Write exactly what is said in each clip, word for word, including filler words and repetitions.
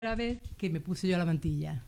La vez que me puse yo la mantilla,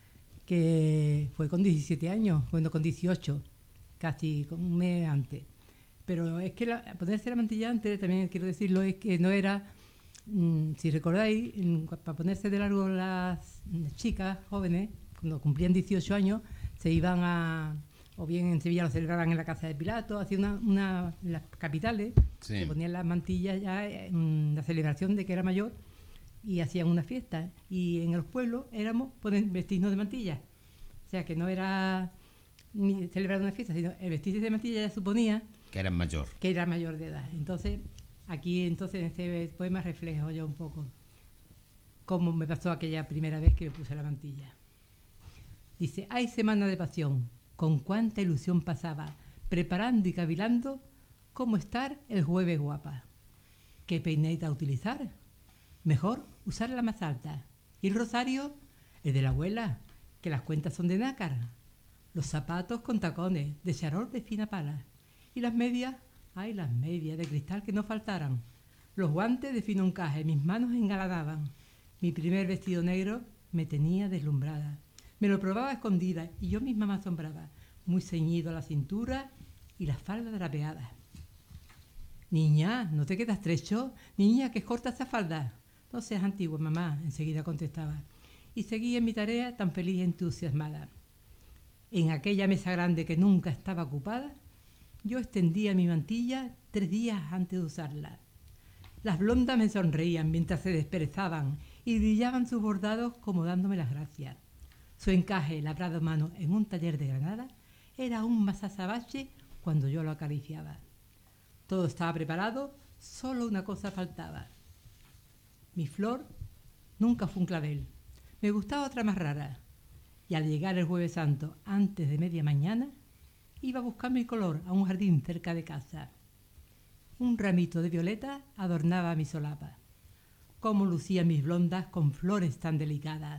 que fue con diecisiete años, bueno, con dieciocho, casi con un mes antes. Pero es que la, ponerse la mantilla antes, también quiero decirlo, es que no era, mmm, si recordáis, mm, para ponerse de largo las chicas jóvenes, cuando cumplían dieciocho años, se iban a, o bien en Sevilla lo celebraban en la Casa de Pilato, hacía una, una, en las capitales, Sí. se ponían las mantillas ya en la celebración de que era mayor, y hacían una fiesta, y en los pueblos éramos poner, vestirnos de mantilla, o sea que no era ni celebrar una fiesta, sino el vestirse de mantilla ya suponía Que eres mayor. que era mayor de edad. Entonces aquí entonces en este poema reflejo yo un poco cómo me pasó aquella primera vez que me puse la mantilla. Dice: hay semana de pasión, con cuánta ilusión pasaba, preparando y cavilando cómo estar el jueves guapa. ¿Qué peineta utilizar? Mejor usar la más alta. Y el rosario, el de la abuela, que las cuentas son de nácar. Los zapatos con tacones, de charol de fina pala. Y las medias, ay, las medias de cristal que no faltaran. Los guantes de fino encaje, mis manos engalanaban. Mi primer vestido negro me tenía deslumbrada. Me lo probaba a escondida y yo misma me asombraba. Muy ceñido a la cintura y las faldas drapeadas. Niña, ¿no te queda estrecho? Niña, que es corta esa falda. No seas antigua, mamá, enseguida contestaba. Y seguí en mi tarea tan feliz y entusiasmada. En aquella mesa grande que nunca estaba ocupada, yo extendía mi mantilla tres días antes de usarla. Las blondas me sonreían mientras se desperezaban y brillaban sus bordados como dándome las gracias. Su encaje, labrado a mano en un taller de Granada, era aún más azabache cuando yo lo acariciaba. Todo estaba preparado, solo una cosa faltaba. Mi flor nunca fue un clavel. Me gustaba otra más rara. Y al llegar el Jueves Santo, antes de media mañana, iba a buscar mi color a un jardín cerca de casa. Un ramito de violeta adornaba mi solapa. Cómo lucían mis blondas con flores tan delicadas.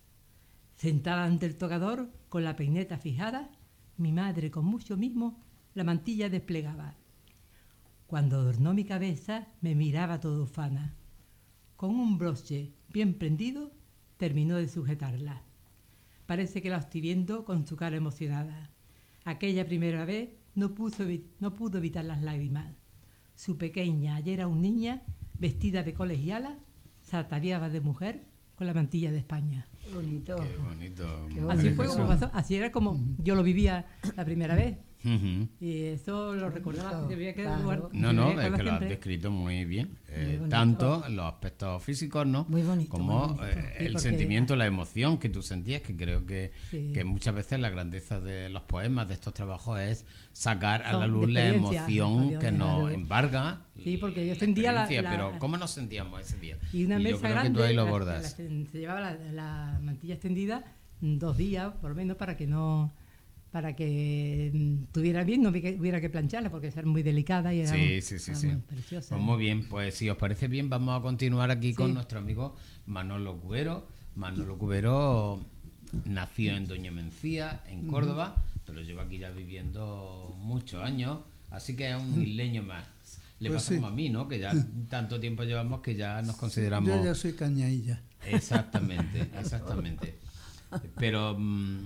Sentada ante el tocador, con la peineta fijada, mi madre con mucho mimo la mantilla desplegaba. Cuando adornó mi cabeza, me miraba todo ufana. Con un broche bien prendido, terminó de sujetarla. Parece que la estoy viendo con su cara emocionada. Aquella primera vez no pudo, no pudo evitar las lágrimas. Su pequeña, ayer aún niña, vestida de colegiala, se ataviaba de mujer con la mantilla de España. Qué bonito. Qué bonito. Qué Así bonito. fue como pasó, así era como yo lo vivía la primera vez. Ujú. Y eso lo recordaba, Bonito, debería que claro. lugar- No, no, debería es que lo has siempre. descrito muy bien. Eh, Muy bonito. tanto en los aspectos físicos, ¿no? Muy bonito, Como muy bonito. eh, Sí, el porque- sentimiento, la emoción que tú sentías, que creo que, Sí. que muchas veces la grandeza de los poemas, de estos trabajos, es sacar a Son la de luz la experiencia, emoción emociones, que nos claro. embarga. Sí, porque yo la sentía la- experiencia, la- Pero ¿cómo nos sentíamos ese día? Y una yo mesa creo grande, que tú ahí lo la- abordas. la- se llevaba la, la mantilla extendida mm, dos días, por lo menos, para que no para que mm, estuviera bien, no hubiera que, hubiera que plancharla, porque era muy delicada y era, Sí, sí, sí, era sí. muy preciosa. Pues muy bien, pues si os parece bien, vamos a continuar aquí Sí. con nuestro amigo Manolo Cubero. Manolo Cubero nació en Doña Mencía, en Córdoba, pero lleva aquí ya viviendo muchos años, así que es un isleño más. Le Pues pasa sí. como a mí, ¿no? Que ya tanto tiempo llevamos que ya nos consideramos... Yo ya soy cañailla. Exactamente, exactamente. Pero mm,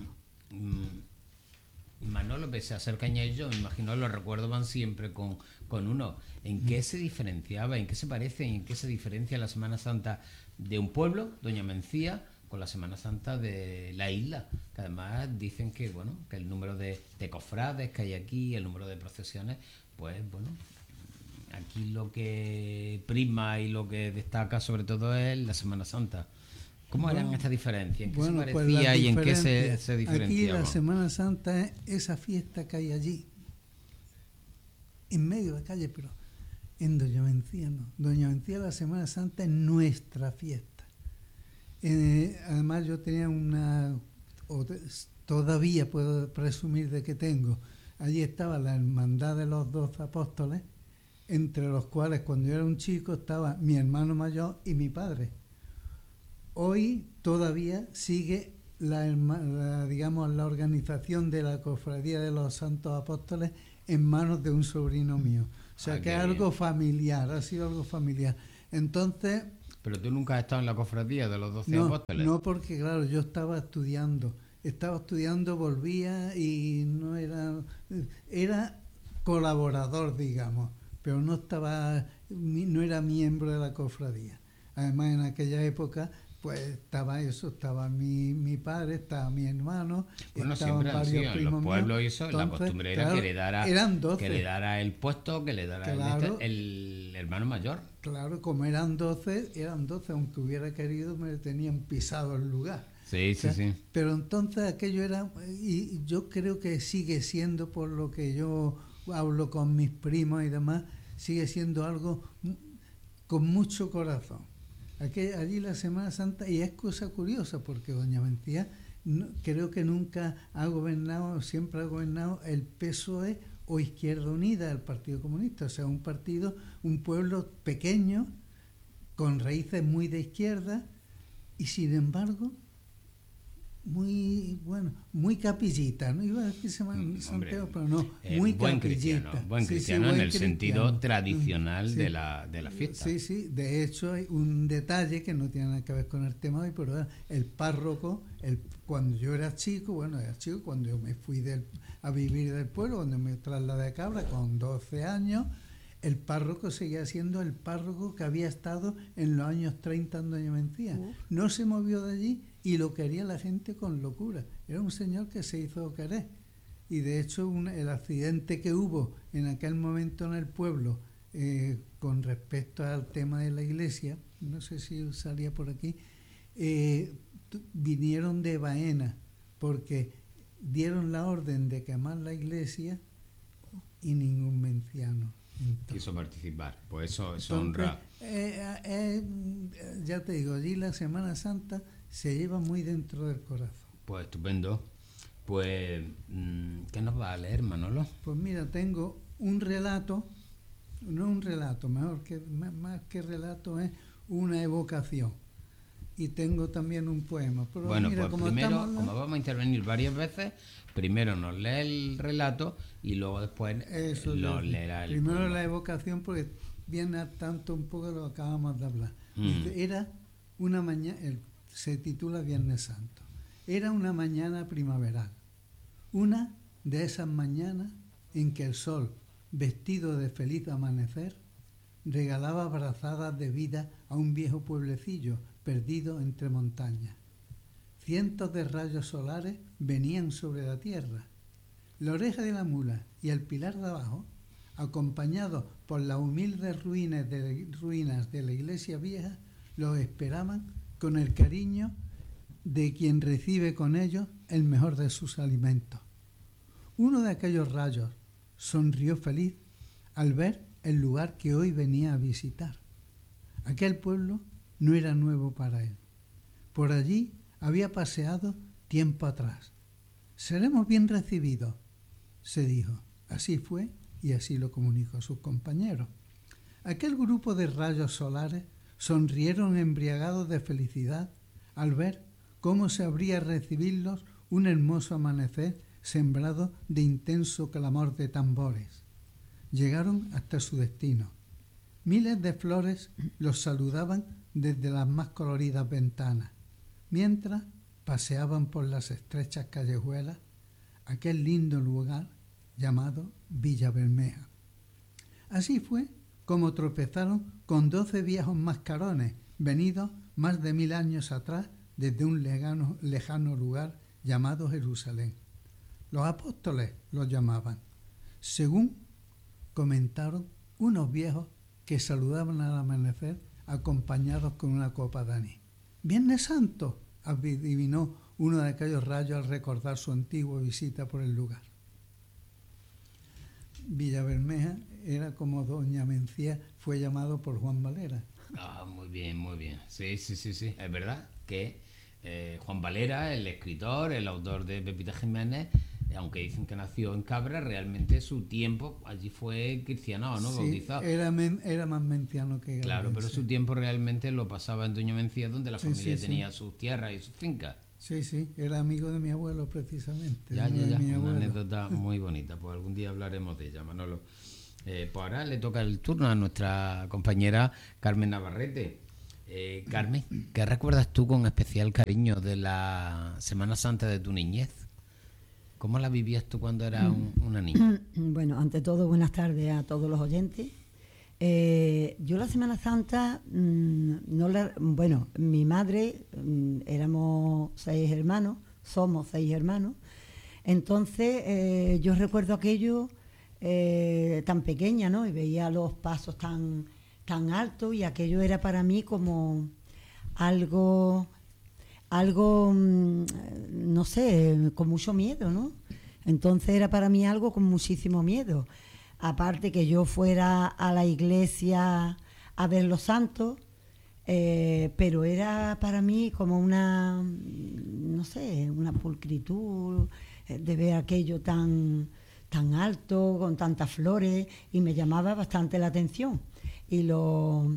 mm, Manolo, pese a ser cañaillo, me imagino los recuerdos van siempre con, con uno. ¿En qué se diferenciaba, en qué se parece, en qué se diferencia la Semana Santa de un pueblo, Doña Mencía, con la Semana Santa de la isla? Que además dicen que, bueno, que el número de, de cofrades que hay aquí, el número de procesiones, pues bueno, aquí lo que prima y lo que destaca sobre todo es la Semana Santa. ¿Cómo eran Bueno, estas diferencias? ¿En qué Bueno, se pues parecía las y en qué se, diferencias. se Aquí diferenciaba? la Semana Santa es esa fiesta que hay allí, en medio de la calle, pero en Doña Mencía no. Doña Mencía, la Semana Santa es nuestra fiesta. Eh, además yo tenía una, o te- todavía puedo presumir de que tengo, allí estaba la Hermandad de los Doce Apóstoles, entre los cuales cuando yo era un chico estaba mi hermano mayor y mi padre. Hoy todavía sigue la, herma- la, digamos, la organización de la Cofradía de los Santos Apóstoles en manos de un sobrino mío. O sea Ah, que qué es algo bien. familiar, ha sido algo familiar. Entonces, Pero tú nunca has estado en la cofradía de los doce No, apóstoles. no, porque claro, yo estaba estudiando. Estaba estudiando, volvía y no era... Era colaborador, digamos, pero no estaba... No era miembro de la cofradía. Además, en aquella época, pues estaba eso, estaba mi, mi padre, estaba mi hermano, Bueno, estaban siempre han varios sido en primos los pueblos míos. y eso, la Entonces, costumbre era claro, que le dara, eran doce. que le dara el puesto, que le dara el, Claro. este, el hermano mayor. Claro, como eran doce, eran doce, aunque hubiera querido, me tenían pisado el lugar. Sí, O sea, sí, sí. Pero entonces aquello era, y yo creo que sigue siendo, por lo que yo hablo con mis primos y demás, sigue siendo algo con mucho corazón. Aquí, allí la Semana Santa, y es cosa curiosa, porque doña Mencía no, creo que nunca ha gobernado, siempre ha gobernado el P S O E o Izquierda Unida, el Partido Comunista, o sea, un partido, un pueblo pequeño, con raíces muy de izquierda, y sin embargo, muy, bueno, muy capillita, no iba a decir Semana Santiago, pero no, eh, muy buen capillita. cristiano, buen Sí, sí, cristiano buen en el cristiano. sentido tradicional Sí. de la de la fiesta. Sí, sí, de hecho hay un detalle que no tiene nada que ver con el tema de hoy, pero el párroco, el, cuando yo era chico, bueno, era chico, cuando yo me fui del, a vivir del pueblo, cuando me trasladé a Cabra con doce años, el párroco seguía siendo el párroco que había estado en los años treinta en Doña Mencía. Uh. No se movió de allí y lo quería la gente con locura. Era un señor que se hizo querer. Y de hecho un, el accidente que hubo en aquel momento en el pueblo eh, con respecto al tema de la iglesia, no sé si salía por aquí, eh, vinieron de Baena porque dieron la orden de quemar la iglesia y ningún menciano entonces, quiso participar. Pues eso, eso entonces, honra. Eh, eh, ya te digo, allí la Semana Santa se lleva muy dentro del corazón. Pues estupendo. Pues, ¿qué nos va a leer, Manolo? Pues mira, tengo un relato, no un relato, mejor que más que relato es una evocación. Y tengo también un poema. Pero bueno, mira, pues como primero, estamos... como vamos a intervenir varias veces, primero nos lee el relato y luego después Eso lo es, leerá el primero poema. La evocación, porque viene a tanto un poco de lo que acabamos de hablar. Mm. Dice, era una mañana, se titula Viernes Santo. Era una mañana primaveral, una de esas mañanas en que el sol, vestido de feliz amanecer, regalaba brazadas de vida a un viejo pueblecillo perdido entre montañas. Cientos de rayos solares venían sobre la tierra. La oreja de la mula y el pilar de abajo, acompañados por las humildes ruinas de, ruinas de la iglesia vieja, los esperaban con el cariño de quien recibe con ellos el mejor de sus alimentos. Uno de aquellos rayos sonrió feliz al ver el lugar que hoy venía a visitar. Aquel pueblo no era nuevo para él. Por allí había paseado tiempo atrás. Seremos bien recibidos, se dijo. Así fue y así lo comunicó a sus compañeros. Aquel grupo de rayos solares sonrieron embriagados de felicidad al ver cómo se abría a recibirlos un hermoso amanecer sembrado de intenso clamor de tambores. Llegaron hasta su destino. Miles de flores los saludaban desde las más coloridas ventanas, mientras paseaban por las estrechas callejuelas aquel lindo lugar llamado Villa Bermeja. Así fue como tropezaron con doce viejos mascarones venidos más de mil años atrás desde un lejano, lejano lugar llamado Jerusalén. Los apóstoles los llamaban, según comentaron unos viejos que saludaban al amanecer acompañados con una copa de anís. ¡Viernes Santo!, adivinó uno de aquellos rayos al recordar su antigua visita por el lugar. Villa Bermeja era como Doña Mencía fue llamado por Juan Valera. Ah, muy bien, muy bien. Sí, sí, sí, sí. Es verdad que eh, Juan Valera, el escritor, el autor de Pepita Jiménez, aunque dicen que nació en Cabra, realmente su tiempo allí fue cristiano, ¿no? Sí, bautizado. Era, men, era más menciano que Claro, pero su tiempo realmente lo pasaba en Doña Mencía, donde la sí, familia sí, tenía sí. sus tierras y sus fincas. Sí, sí, era amigo de mi abuelo precisamente. Ya, ya, ya, mi una abuelo. anécdota muy bonita, pues algún día hablaremos de ella, Manolo. Eh, pues ahora le toca el turno a nuestra compañera Carmen Navarrete. Eh, Carmen, ¿qué recuerdas tú con especial cariño de la Semana Santa de tu niñez? ¿Cómo la vivías tú cuando eras un, una niña? Bueno, ante todo, buenas tardes a todos los oyentes. Eh, yo la Semana Santa, mmm, no la, bueno, mi madre, mmm, éramos seis hermanos, somos seis hermanos, entonces eh, yo recuerdo aquello eh, tan pequeña, ¿no? Y veía los pasos tan, tan altos y aquello era para mí como algo, algo, mmm, no sé, con mucho miedo, ¿no? Entonces era para mí algo con muchísimo miedo. Aparte que yo fuera a la iglesia a ver los santos, eh, pero era para mí como una, no sé, una pulcritud eh, de ver aquello tan, tan alto, con tantas flores, y me llamaba bastante la atención. Y los,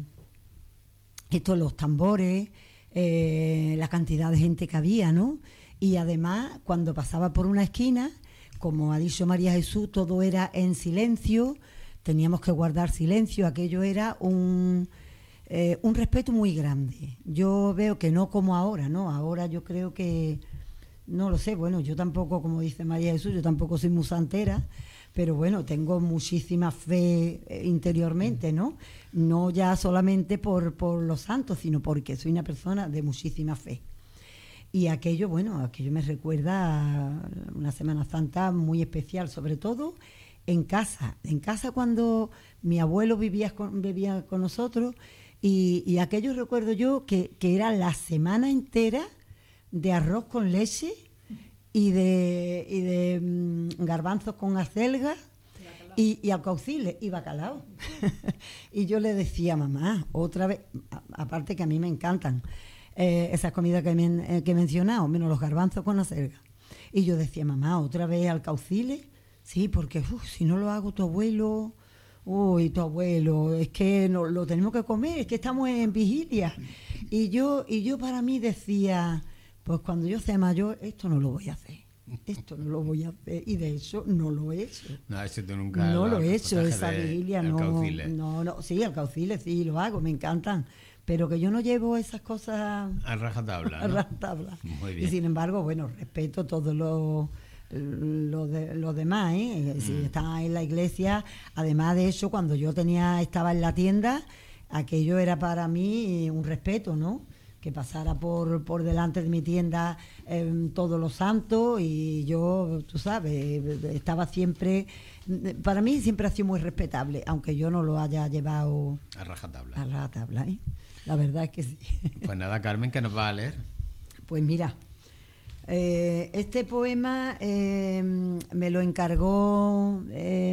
estos, los tambores, eh, la cantidad de gente que había, ¿no? Y además, cuando pasaba por una esquina, como ha dicho María Jesús, todo era en silencio, teníamos que guardar silencio, aquello era un, eh, un respeto muy grande. Yo veo que no como ahora, ¿no? Ahora yo creo que, no lo sé, bueno, yo tampoco, como dice María Jesús, yo tampoco soy muy santera, pero bueno, tengo muchísima fe interiormente, ¿no? No ya solamente por, por los santos, sino porque soy una persona de muchísima fe. Y aquello, bueno, aquello me recuerda a una Semana Santa muy especial, sobre todo en casa. En casa cuando mi abuelo vivía con, vivía con nosotros y, y aquello recuerdo yo que, que era la semana entera de arroz con leche y de, y de mmm, garbanzos con acelga y, y alcauciles y bacalao. Y yo le decía, mamá, otra vez, a, aparte que a mí me encantan, Eh, esas comidas que, men, eh, que he mencionado, menos los garbanzos con acelga. Y yo decía, mamá, ¿otra vez alcauciles? Sí, porque uf, si no lo hago tu abuelo, uy, tu abuelo, es que no, lo tenemos que comer, es que estamos en vigilia. Y yo, y yo para mí decía, pues cuando yo sea mayor, esto no lo voy a hacer. Esto no lo voy a hacer. Y de hecho, no lo he hecho. No, eso tú nunca no lo he hecho, esa de vigilia, no, no, no. Sí, alcauciles, sí, lo hago, me encantan. Pero que yo no llevo esas cosas a rajatabla, ¿no? A rajatabla. Muy bien. Y sin embargo, bueno, respeto todo lo, lo, de, lo demás, ¿eh? Si mm. está en la iglesia, además de eso, cuando yo tenía estaba en la tienda, aquello era para mí un respeto, ¿no? Que pasara por, por delante de mi tienda eh, todos los santos y yo, tú sabes, estaba siempre, para mí siempre ha sido muy respetable, aunque yo no lo haya llevado a rajatabla. A rajatabla, ¿eh? La verdad es que sí. Pues nada, Carmen, ¿qué nos va a leer? Pues mira, eh, este poema eh, me lo encargó eh,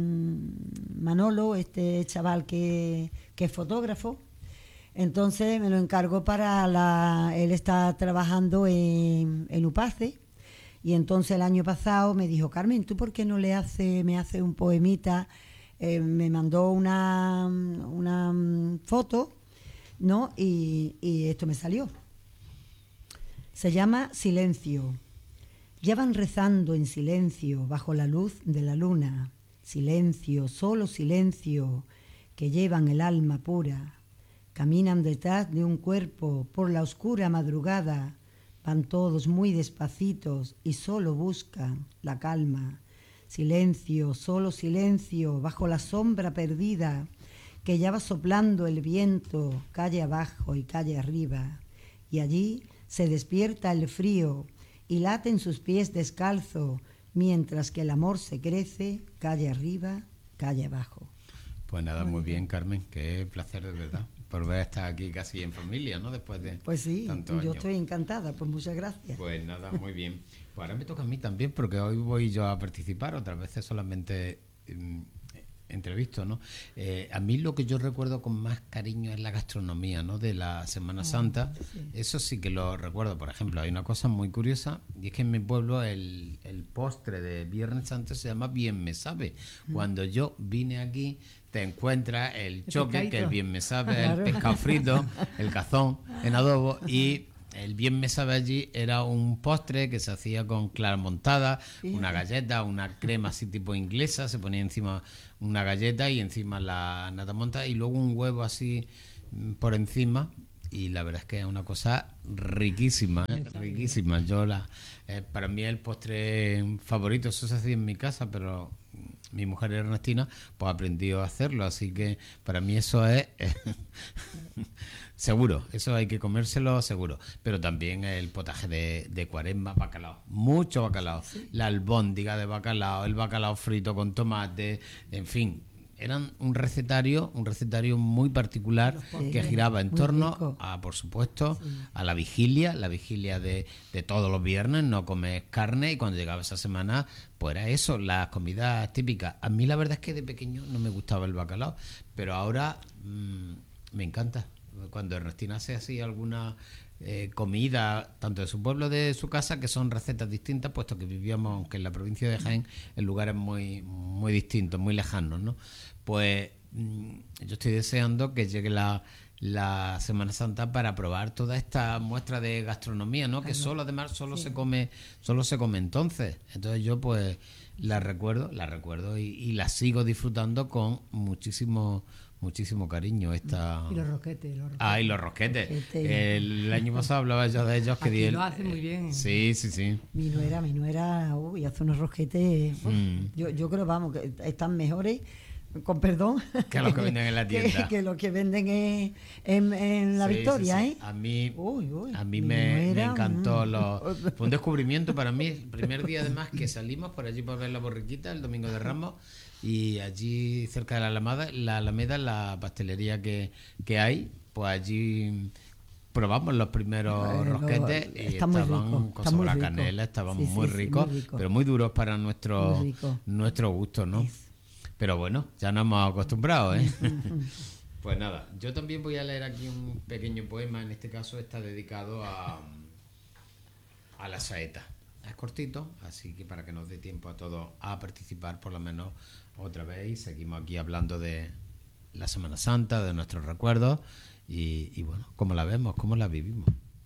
Manolo, este chaval que, que es fotógrafo. Entonces me lo encargó para la... Él está trabajando en, en Upace y entonces el año pasado me dijo, Carmen, ¿tú por qué no le hace, me hace un poemita? Eh, me mandó una, una foto, ¿no? Y, y esto me salió. Se llama Silencio. Ya van rezando en silencio bajo la luz de la luna. Silencio, solo silencio, que llevan el alma pura. Caminan detrás de un cuerpo por la oscura madrugada. Van todos muy despacitos y solo buscan la calma. Silencio, solo silencio, bajo la sombra perdida, que ya va soplando el viento, calle abajo y calle arriba. Y allí se despierta el frío y laten sus pies descalzo, mientras que el amor se crece, calle arriba, calle abajo. Pues nada, muy bien, Carmen, qué placer de verdad por ver estar aquí casi en familia, ¿no? Después de Pues sí, tantos yo años. estoy encantada, pues muchas gracias. Pues nada, muy bien. Pues ahora me toca a mí también, porque hoy voy yo a participar, otras veces solamente eh, entrevisto, ¿no? Eh, a mí lo que yo recuerdo con más cariño es la gastronomía, ¿no? De la Semana Santa. Sí. Eso sí que lo recuerdo. Por ejemplo, hay una cosa muy curiosa, y es que en mi pueblo el, el postre de Viernes Santo se llama Bien Me Sabe. Mm. Cuando yo vine aquí, te encuentras el choque, que el Bien Me Sabe, claro. El pescado frito, el cazón en adobo, y el Bien Me Sabe allí era un postre que se hacía con clara montada, sí. Una galleta, una crema así tipo inglesa, se ponía encima una galleta y encima la nata montada y luego un huevo así por encima, y la verdad es que es una cosa riquísima, ¿eh? riquísima. Yo la, eh, para mí el postre favorito, eso se hacía en mi casa, pero mi mujer Ernestina pues aprendió a hacerlo, así que para mí eso es eh, seguro, eso hay que comérselo seguro. Pero también el potaje de, de cuaresma, bacalao, mucho bacalao, sí. La albóndiga de bacalao, el bacalao frito con tomate, en fin. Eran un recetario, un recetario muy particular que giraba en torno rico. a, por supuesto, sí. a la vigilia, la vigilia de, de todos los viernes, no comes carne, y cuando llegaba esa semana, pues era eso, las comidas típicas. A mí la verdad es que de pequeño no me gustaba el bacalao, pero ahora mmm, me encanta. Cuando Ernestina hace así alguna eh, comida, tanto de su pueblo, de su casa, que son recetas distintas, puesto que vivíamos, aunque en la provincia de Jaén, en lugares muy, muy distintos, muy lejanos, ¿no? Pues mmm, yo estoy deseando que llegue la, la Semana Santa para probar toda esta muestra de gastronomía, ¿no? Que solo, además, solo sí. se come, solo se come entonces. Entonces yo pues la recuerdo, la recuerdo y, y la sigo disfrutando con muchísimo muchísimo cariño. Esta... Y los rosquetes. Los rosquetes. Ah, y los rosquetes. Rosquete. El, el año pasado hablaba yo de ellos. Que Aquí di lo hace muy bien. Sí, sí, sí. Mi nuera, mi nuera, uy, hace unos rosquetes. Mm. Yo, yo creo, vamos, que están mejores, con perdón, que los que venden en la tienda. Que, que los que venden en, en, en la sí, Victoria, sí, sí. ¿eh? A mí, uy, uy, a mí me, nuera, me encantó. Mm. Los, fue un descubrimiento para mí. El primer día, además, que salimos por allí por ver la borriquita, el domingo de Ramos. Y allí cerca de la Alameda, la Alameda, la pastelería que, que hay, pues allí probamos los primeros eh, rosquetes lo, y estaban rico, con sabor a canela, estaban sí, muy, sí, ricos, sí, muy ricos, pero muy duros para nuestro, nuestro gusto, ¿no? Sí. Pero bueno, ya nos hemos acostumbrado, ¿eh? Pues nada, yo también voy a leer aquí un pequeño poema, en este caso está dedicado a, a la saeta. Es cortito, así que para que nos dé tiempo a todos a participar por lo menos otra vez, y seguimos aquí hablando de la Semana Santa, de nuestros recuerdos y, y bueno, cómo la vemos, cómo la vivimos.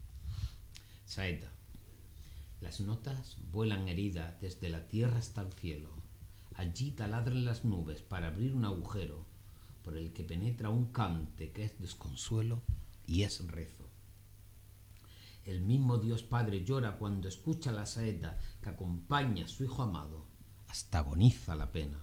Saeta. Las notas vuelan heridas desde la tierra hasta el cielo. Allí taladran las nubes para abrir un agujero por el que penetra un cante que es desconsuelo y es rezo. El mismo Dios Padre llora cuando escucha la saeta que acompaña a su Hijo amado, hasta agoniza la pena.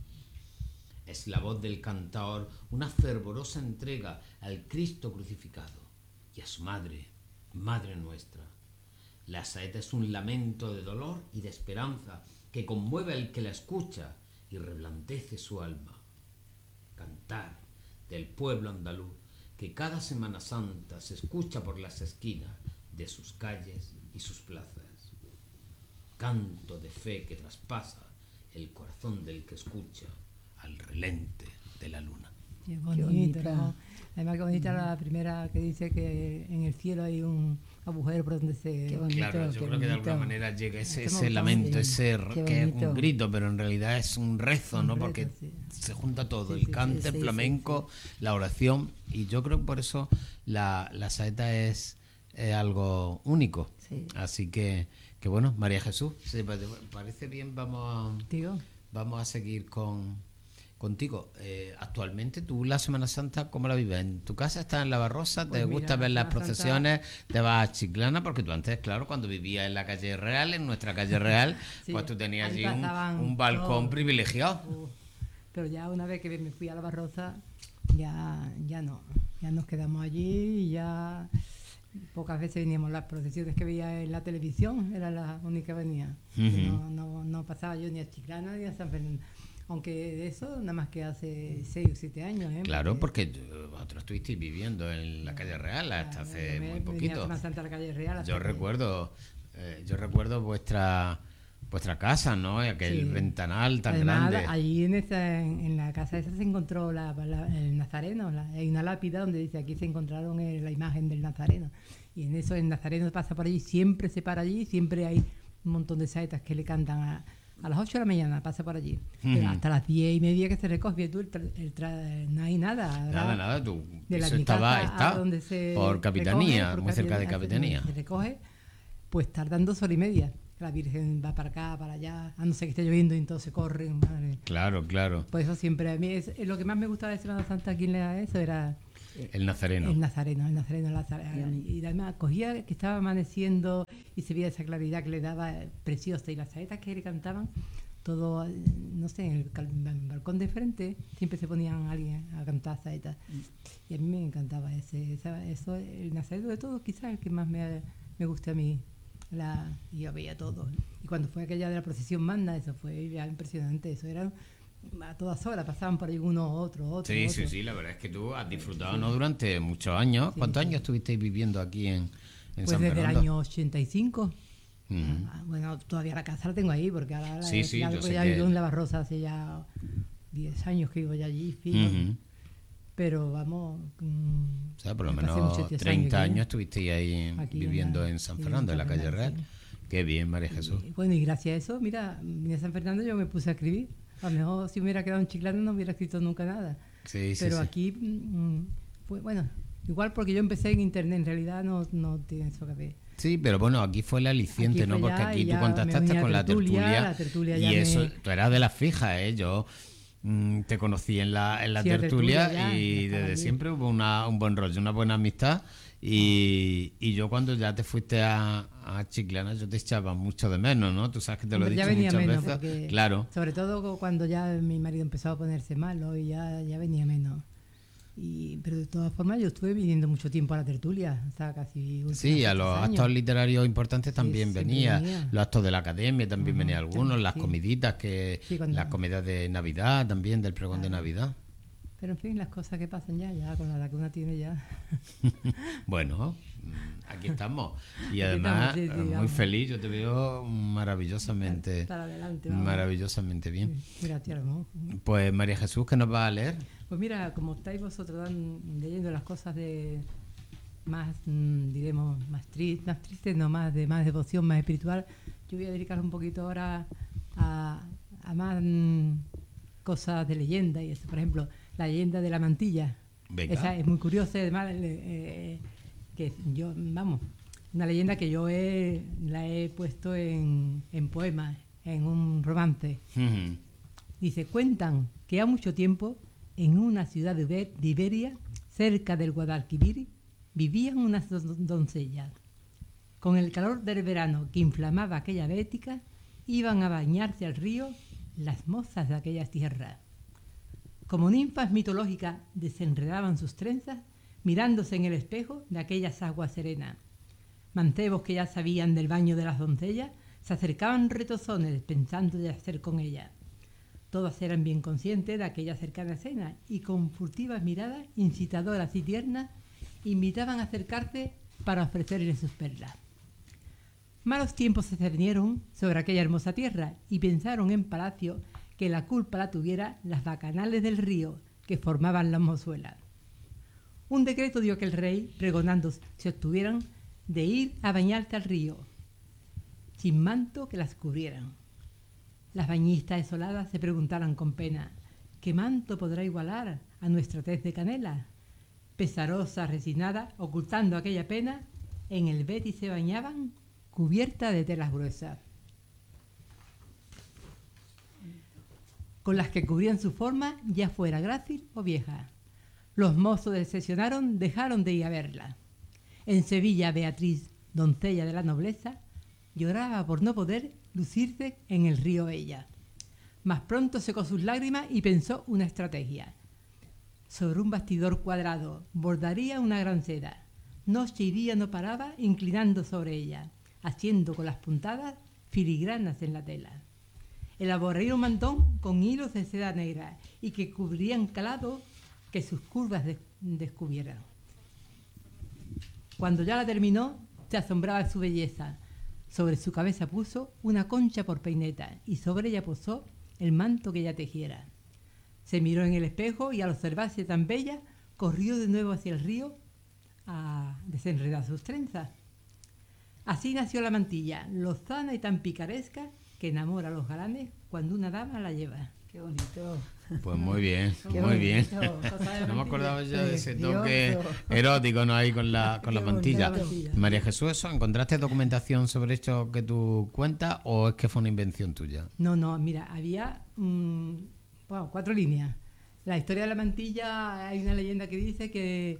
Es la voz del cantaor una fervorosa entrega al Cristo crucificado y a su Madre, Madre nuestra. La saeta es un lamento de dolor y de esperanza que conmueve al que la escucha y reblandece su alma. Cantar del pueblo andaluz que cada Semana Santa se escucha por las esquinas de sus calles y sus plazas. Canto de fe que traspasa el corazón del que escucha al relente de la luna. Qué bonito, ¿no? Además, que bonita mm. la primera que dice que en el cielo hay un agujero por donde se... Qué bonito, claro, yo qué creo bonito. que de alguna manera llega ese, ese lamento, ese que es un grito, pero en realidad es un rezo, un ¿no? Reto, Porque sí. se junta todo, sí, el cante, sí, sí, el flamenco, sí, sí. la oración, y yo creo que por eso la, la saeta es... es algo único. Sí. Así que, que bueno, María Jesús, si parece bien, vamos a, Tío. vamos a seguir con contigo. Eh, actualmente, tú la Semana Santa, ¿cómo la vives? ¿En tu casa estás en la Barrosa? ¿Te pues gusta mira, ver las procesiones? Santa... ¿Te vas a Chiclana? Porque tú antes, claro, cuando vivías en la calle Real, en nuestra calle Real, sí, pues tú tenías allí un, un balcón todo. privilegiado. Uh, pero ya una vez que me fui a la Barrosa, ya, ya no. Ya nos quedamos allí y ya... Pocas veces veníamos las procesiones que veía en la televisión, era la única que venía. Uh-huh. No, no, no pasaba yo ni a Chiclana ni a San Fernando. Aunque de eso nada más que hace seis o siete años. ¿eh? Claro, porque, porque vosotros estuvisteis viviendo en la calle Real hasta claro, hace muy poquito. Más Santa la calle Real. Yo recuerdo, eh, yo recuerdo vuestra vuestra casa, ¿no? Aquel sí. ventanal tan Además, grande. Allí en, esa, en, en la casa esa se encontró la, la, el Nazareno. La, hay una lápida donde dice aquí se encontraron el, la imagen del Nazareno. Y en eso el Nazareno pasa por allí, siempre se para allí, siempre hay un montón de saetas que le cantan a, a las ocho de la mañana, pasa por allí. Uh-huh. Pero hasta las diez y media que se recoge, tú, el tra, el tra, no hay nada. ¿verdad? Nada, nada, tú. De la eso estaba, está donde se por Capitanía, recoge, por muy cerca de Capitanía. Se recoge, pues tardan dos horas y media. La Virgen va para acá, para allá, a no ser que esté lloviendo y entonces corren. Madre. Claro, claro. Por eso siempre a mí, es, es lo que más me gustaba de Semana Santa aquí en Leganés, eso era El nazareno. El nazareno, el nazareno. nazareno. Y además cogía que estaba amaneciendo y se veía esa claridad que le daba preciosa. Y las saetas que le cantaban, todo, no sé, en el, en el balcón de frente siempre se ponían alguien a cantar saetas. Y a mí me encantaba ese, esa, eso, el nazareno de todos, quizás el que más me, me gusta a mí. La, yo veía todo. Y cuando fue aquella de la procesión magna, eso fue ya impresionante. Eso era a todas horas, pasaban por ahí uno, otro, otro. Sí, otro. sí, sí, la verdad es que tú has disfrutado, sí, ¿no? Durante muchos años. Sí, ¿Cuántos sí. años estuvisteis viviendo aquí en, en pues San desde Fernando? el año ochenta y cinco. Uh-huh. Ah, bueno, todavía la casa la tengo ahí, porque ahora sí, sí, ya, yo sé ya que... vivo en Lavarrosa hace ya diez años que vivo ya allí, fijo. Uh-huh. Pero vamos... Mmm, o sea, por lo menos treinta años, años estuvisteis ahí viviendo en, la, en San Fernando, en, en la calle Real. Sí. Qué bien, María Jesús. Y, bueno, y gracias a eso, mira, en San Fernando yo me puse a escribir. A lo mejor si me hubiera quedado en Chiclana no hubiera escrito nunca nada. Sí, sí, Pero sí. aquí, mmm, pues bueno, igual porque yo empecé en internet, en realidad no, no tiene eso que ver. Sí, pero bueno, aquí fue el aliciente, aquí ¿no? Porque aquí tú contactaste con la tertulia, la tertulia, la tertulia y me... eso, tú eras de las fijas, ¿eh? Yo mmm, te conocí en la, en la sí, tertulia, tertulia ya, y desde bien. Siempre hubo una, un buen rollo, una buena amistad. Y, y yo cuando ya te fuiste a, a Chiclana, yo te echaba mucho de menos, ¿no? Tú sabes que te lo he dicho ya venía muchas menos veces. Porque, claro. Sobre todo cuando ya mi marido empezó a ponerse malo y ya, ya venía menos. Y, pero de todas formas yo estuve viniendo mucho tiempo a la tertulia, hasta casi sí, a los años. Actos literarios importantes también sí, venía, venía, los actos de la academia también uh-huh, venía algunos, sí, las comiditas, que sí, cuando... las comidas de Navidad también, del pregón claro. de Navidad. Pero en fin, las cosas que pasan ya, ya con la edad que una tiene ya. Bueno, aquí estamos. Y además, estamos, sí, sí, muy feliz, yo te veo maravillosamente, para adelante, maravillosamente bien. Sí, gracias, ¿no? Pues María Jesús, ¿qué nos va a leer? Pues mira, como estáis vosotros dan, leyendo las cosas de más, mmm, diremos, más tristes, más tristes, no más de más devoción, más espiritual, yo voy a dedicar un poquito ahora a, a más mmm, cosas de leyenda y eso, por ejemplo, la leyenda de la mantilla. Venga. Esa es muy curiosa, además, eh, que yo, vamos, una leyenda que yo he, la he puesto en, en poemas, en un romance. Uh-huh. Dice, cuentan que ha mucho tiempo, en una ciudad de, Iber, de Iberia, cerca del Guadalquivir, vivían unas don- doncellas. Con el calor del verano que inflamaba aquella bética, iban a bañarse al río las mozas de aquellas tierras. Como ninfas mitológicas desenredaban sus trenzas, mirándose en el espejo de aquellas aguas serenas. Mancebos que ya sabían del baño de las doncellas, se acercaban retozones pensando de hacer con ellas. Todas eran bien conscientes de aquella cercana escena y con furtivas miradas incitadoras y tiernas invitaban a acercarse para ofrecerles sus perlas. Malos tiempos se cernieron sobre aquella hermosa tierra y pensaron en palacio que la culpa la tuviera las bacanales del río que formaban las mozuelas. Un decreto dio que el rey, pregonando se obtuvieran de ir a bañarse al río, sin manto que las cubrieran. Las bañistas desoladas se preguntaron con pena, ¿qué manto podrá igualar a nuestra tez de canela? Pesarosa, resignada, ocultando aquella pena, en el Betis se bañaban, cubierta de telas gruesas, con las que cubrían su forma, ya fuera grácil o vieja. Los mozos decepcionaron, dejaron de ir a verla. En Sevilla, Beatriz, doncella de la nobleza, lloraba por no poder lucirse en el río Ella. Mas pronto secó sus lágrimas y pensó una estrategia. Sobre un bastidor cuadrado bordaría una gran seda. Noche y día no paraba inclinando sobre ella, haciendo con las puntadas filigranas en la tela. Elaboraría un mantón con hilos de seda negra y que cubrirían calado que sus curvas de- descubrieran. Cuando ya la terminó, se asombraba de su belleza. Sobre su cabeza puso una concha por peineta y sobre ella posó el manto que ella tejiera. Se miró en el espejo y al observarse tan bella, corrió de nuevo hacia el río a desenredar sus trenzas. Así nació la mantilla, lozana y tan picaresca que enamora a los galanes cuando una dama la lleva. Qué bonito. Pues muy bien, Qué muy bien. bonito. No me acordaba yo de ese Sí, toque Dios. erótico, ¿no? Ahí con la, con la Qué mantilla. bonito. María Jesús, ¿eso encontraste documentación sobre esto que tú cuentas o es que fue una invención tuya? No, no, mira, había mm, bueno, cuatro líneas. La historia de la mantilla, hay una leyenda que dice que,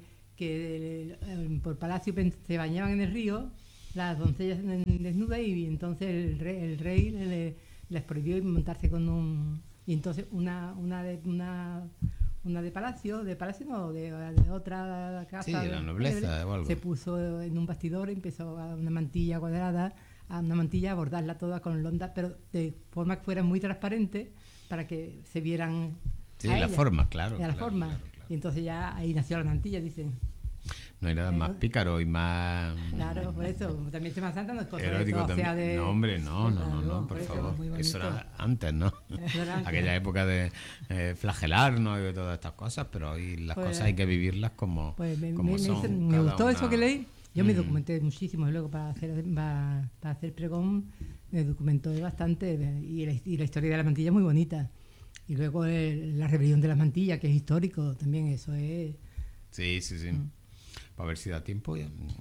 que eh, por palacio se bañaban en el río las doncellas desnudas y entonces el rey, el rey le, les prohibió montarse con un... Y entonces una una de, una, una de palacio, de palacio no, de, de otra casa... Sí, de la nobleza o algo. Se puso en un bastidor y empezó a una mantilla cuadrada, a una mantilla a bordarla toda con londas, pero de forma que fuera muy transparente para que se vieran... Sí, la forma, claro. La claro, forma. claro, claro. Y entonces ya ahí nació la mantilla, dicen. No hay nada más pícaro y más... Claro, por eso. También Semana Santa no es cosa de erótico todo, también. sea de... No, hombre, no, no, no, no, Claro, por eso, favor. muy Eso bonito. era antes, ¿no? Eso era antes. Aquella época de eh, flagelarnos y de todas estas cosas, pero hoy las Pues- cosas hay que vivirlas como, Pues me, como me- me son. hizo- me cada gustó una. eso que leí. Yo me Mm. documenté muchísimo y luego para hacer para, para hacer pregón me documenté bastante de- y la, y la historia de la mantilla es muy bonita. Y luego el- la rebelión de las mantillas, que es histórico también, eso es... Sí, sí, sí. Mm. Para ver si da tiempo y,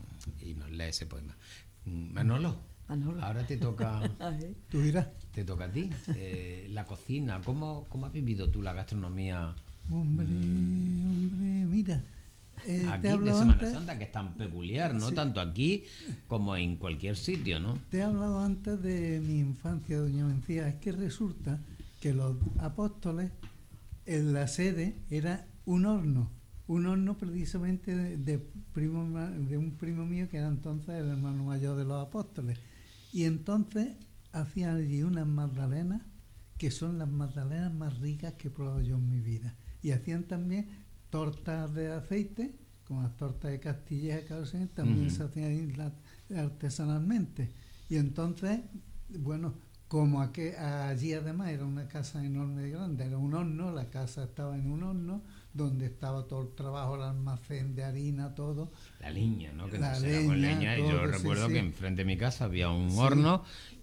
y nos lee ese poema. Mm, Manolo, Manolo. ahora te toca, A ver. Tú dirás, te toca a ti. Eh, la cocina, ¿cómo, ¿cómo has vivido tú la gastronomía hombre, hombre, mira. eh, te he aquí de hablado Semana antes- Santa, que es tan peculiar, ¿no? Sí. Tanto aquí como en cualquier sitio, ¿no? Te he hablado antes de mi infancia, doña Mencía. Es que resulta que los apóstoles, en la sede, era un horno. Un horno precisamente de, de, primo, ma- de un primo mío que era entonces el hermano mayor de los apóstoles. Y entonces hacían allí unas magdalenas que son las magdalenas más ricas que he probado yo en mi vida. Y hacían también tortas de aceite, como las tortas de Castilla y Carolina, también Ujú. se hacían ahí la- artesanalmente. Y entonces, bueno, como aqu- allí además era una casa enorme y grande, era un horno, la casa estaba en un horno, donde estaba todo el trabajo, el almacén de harina, todo. La leña, ¿no? Que La no era con leña, leña. Y todo, yo sí, recuerdo sí. que enfrente de mi casa había un Sí. horno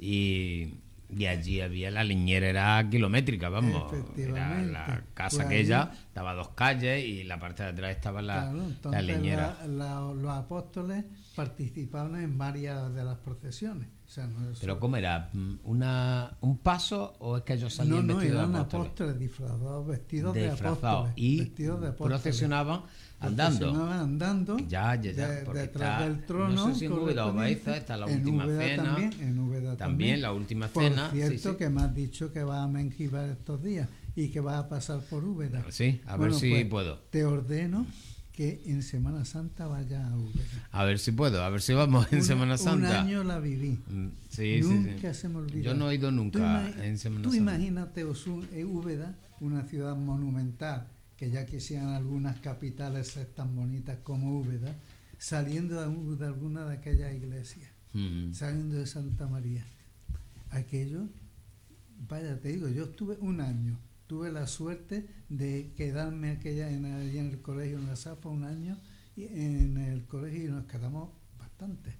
y, y allí había la leñera, era kilométrica, vamos. Era Efectivamente. la casa Pues aquella, allí- daba dos calles y la parte de atrás estaba la, Claro, la entonces leñera. la- la- los apóstoles participaban en varias de las procesiones. O sea, no es Pero solo- ¿cómo era? ¿Una, ¿Un paso o es que ellos salían no, no, vestidos eran de apóstoles? apóstoles disfrazados, vestidos Disfrazados. de apóstoles. Y vestidos de apóstoles. procesionaban andando. Procesionaban andando. Ya, ya, ya, de- porque detrás está- del trono. no sé si en Úbeda o correspondiente. Baeza está la En última Úbeda cena. También, en Úbeda También la última Por cena, sí, cierto, sí. que me has dicho que vas a Mengibar estos días y que vas a pasar por Úbeda. Sí, a Bueno, ver si pues, puedo. Te ordeno que en Semana Santa vayas a Úbeda. A ver si puedo, a ver si vamos en Una- Semana Un Santa. año la viví. Mm, Sí, sí, Nunca sí. se me olvida. Yo no he ido Tú nunca ima- en Semana Tú Santa. imagínate Osun- eh, Úbeda, una ciudad monumental, que ya quisieran algunas capitales ser tan bonitas como Úbeda, saliendo de, de alguna de aquellas iglesias, Mm. saliendo de Santa María. Aquello, vaya, te digo, yo estuve un año, tuve la suerte de quedarme aquella en, allí en el colegio en la Zapa un año, y en el colegio y nos quedamos bastante.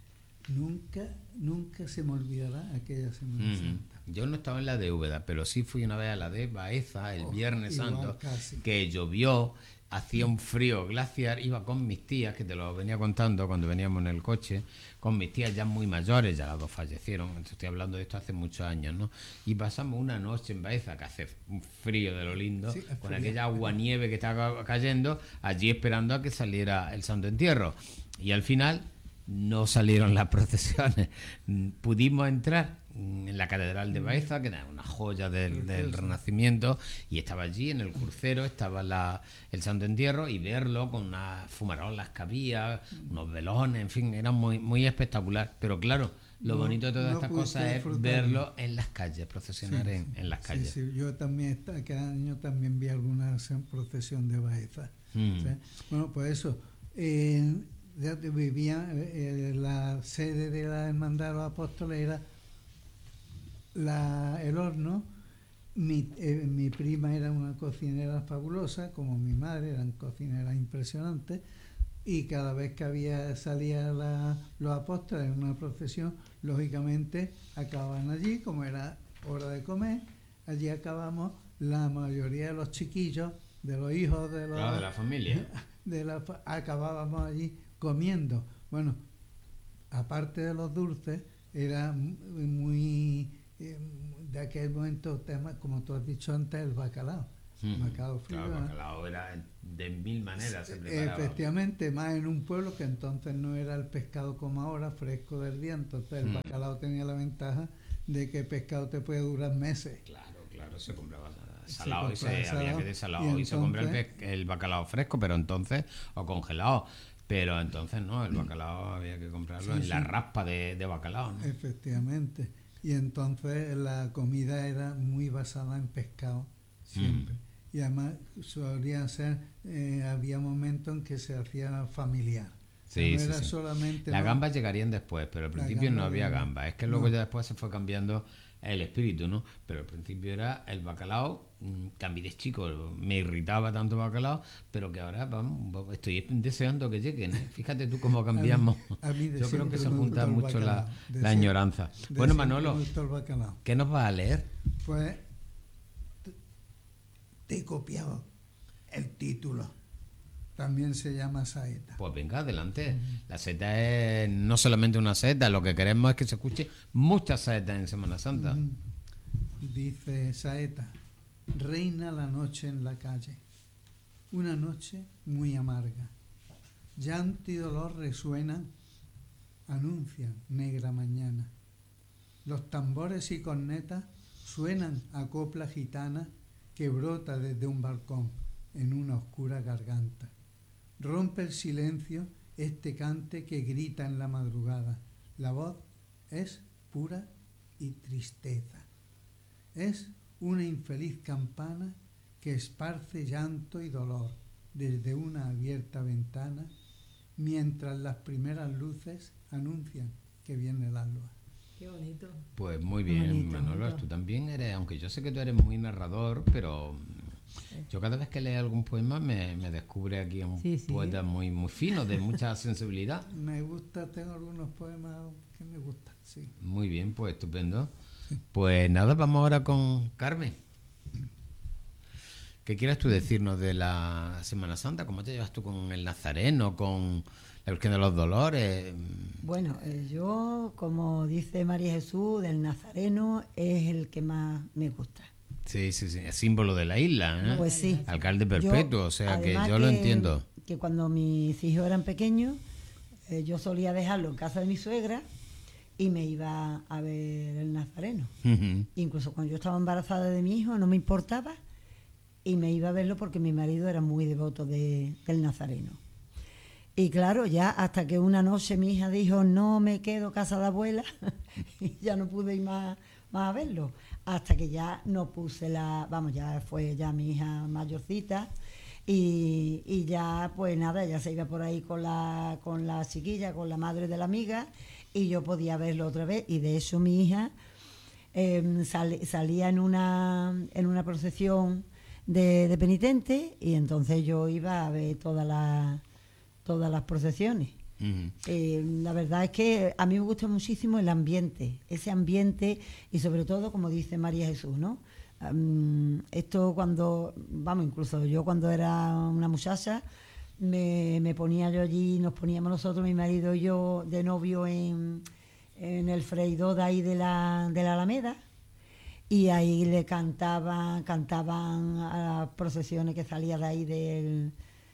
Nunca, nunca se me olvidará aquella Semana Mm. Santa. Yo no estaba en la de Úbeda, pero sí fui una vez a la de Baeza el Oh, Viernes igual Santo, casi. que llovió, hacía un frío glaciar, iba con mis tías, que te lo venía contando cuando veníamos en el coche, con mis tías ya muy mayores, ya las dos fallecieron, entonces estoy hablando de esto hace muchos años, ¿no? Y pasamos una noche en Baeza, que hace un frío de lo lindo, Sí, es con frío. aquella agua nieve que estaba cayendo, allí esperando a que saliera el Santo Entierro. Y al final no salieron las procesiones. Mm, Pudimos entrar mm, en la Catedral de Baeza, que era una joya del, del Renacimiento, y estaba allí en el crucero, estaba la, el Santo Entierro, y verlo con unas fumarolas que había, unos velones, en fin, era muy, muy espectacular. Pero claro, lo No- bonito de todas no estas pudiste cosas es disfrutar. verlo en las calles, procesionar Sí, en, sí. en las Sí, calles. sí, yo también, esta- cada año también vi alguna se- procesión de Baeza. Mm. ¿sí? Bueno, pues eso. eh, ya te vivía, eh, la sede de la Hermandad de los Apóstoles era la, el horno. Mi, eh, mi prima era una cocinera fabulosa, como mi madre, eran cocineras impresionantes, y cada vez que había salía la, los apóstoles en una procesión, lógicamente acababan allí, como era hora de comer, allí acabamos la mayoría de los chiquillos, de los hijos de los Claro, de la familia. de la fa- acabábamos allí comiendo. Bueno, aparte de los dulces, era mu- muy eh, de aquel momento tema, como tú has dicho antes, el bacalao. Mm. Bacalao frito. Claro, el bacalao era de mil maneras, se preparaba. Efectivamente, más en un pueblo que entonces no era el pescado como ahora, fresco del día, entonces el Mm. bacalao tenía la ventaja de que el pescado te puede durar meses. Claro, claro, se compraba salado y se, compraba salado, había que desalado y y, se compra el, entonces- pe- el bacalao fresco, pero entonces, o congelado. Pero entonces no, el bacalao había que comprarlo Sí, en la sí. raspa de, de bacalao, ¿no? Efectivamente. Y entonces la comida era muy basada en pescado, siempre. Mm. Y además solía ser, eh, había momentos en que se hacía familiar. Sí, no sí, era sí. solamente... Las no, gambas llegarían después, pero al Las principio no gambas había llegaron. gambas. Es que luego No. ya después se fue cambiando el espíritu, ¿no? Pero al principio era el bacalao, mm, que a mí de chico me irritaba tanto el bacalao, pero que ahora, vamos, estoy deseando que lleguen, ¿eh? Fíjate tú cómo cambiamos. a mí de Yo creo siempre que se me junta gustó el mucho la, bacalao. De la siempre- añoranza. de Bueno, siempre Manolo, me gustó el bacalao. ¿qué nos vas a leer? Pues te- te he copiado el título. También se llama saeta. Pues venga, adelante. La seta es no solamente una seta, lo que queremos es que se escuche muchas setas en Semana Santa. Mm. Dice saeta, reina la noche en la calle, una noche muy amarga. Llanto y dolor resuenan, anuncian negra mañana. Los tambores y cornetas suenan a copla gitana que brota desde un balcón en una oscura garganta. Rompe el silencio este cante que grita en la madrugada. La voz es pura y tristeza. Es una infeliz campana que esparce llanto y dolor desde una abierta ventana, mientras las primeras luces anuncian que viene el alba. Qué bonito. Pues muy Qué bien, bonito, Manolo, bonito. tú también eres, aunque yo sé que tú eres muy narrador, pero yo cada vez que leo algún poema me, me descubre aquí un Sí, sí. poeta muy, muy fino, de mucha sensibilidad. Me gusta, tengo algunos poemas que me gustan, sí. Muy bien, pues estupendo. Pues nada, vamos ahora con Carmen. ¿Qué quieres tú decirnos de la Semana Santa? ¿Cómo te llevas tú con el Nazareno, con la Virgen de los Dolores? Bueno, eh, yo, como dice María Jesús, del Nazareno es el que más me gusta. Sí, sí, sí, es símbolo de la isla, ¿eh? Pues sí. Alcalde perpetuo, Yo, o sea que además yo lo que- entiendo. Que cuando mis hijos eran pequeños, eh, yo solía dejarlo en casa de mi suegra y me iba a ver el Nazareno. Ujú. Incluso cuando yo estaba embarazada de mi hijo, no me importaba y me iba a verlo porque mi marido era muy devoto de- del Nazareno. Y claro, ya hasta que una noche mi hija dijo, no me quedo casa de abuela, y ya no pude ir más, más a verlo. Hasta que ya no puse la, vamos, ya fue ya mi hija mayorcita, y, y ya pues nada, ella se iba por ahí con la, con la chiquilla, con la madre de la amiga, y yo podía verlo otra vez, y de eso mi hija eh, sal- salía en una, en una procesión de, de penitentes, y entonces yo iba a ver todas las todas las procesiones. Ujú. Eh, la verdad es que a mí me gusta muchísimo el ambiente, ese ambiente y sobre todo, como dice María Jesús, ¿no? Um, esto cuando, vamos, incluso yo cuando era una muchacha, me, me ponía yo allí, nos poníamos nosotros, mi marido y yo, de novio en, en el freidor de ahí de la, de la Alameda, y ahí le cantaban, cantaban a las procesiones que salía de ahí del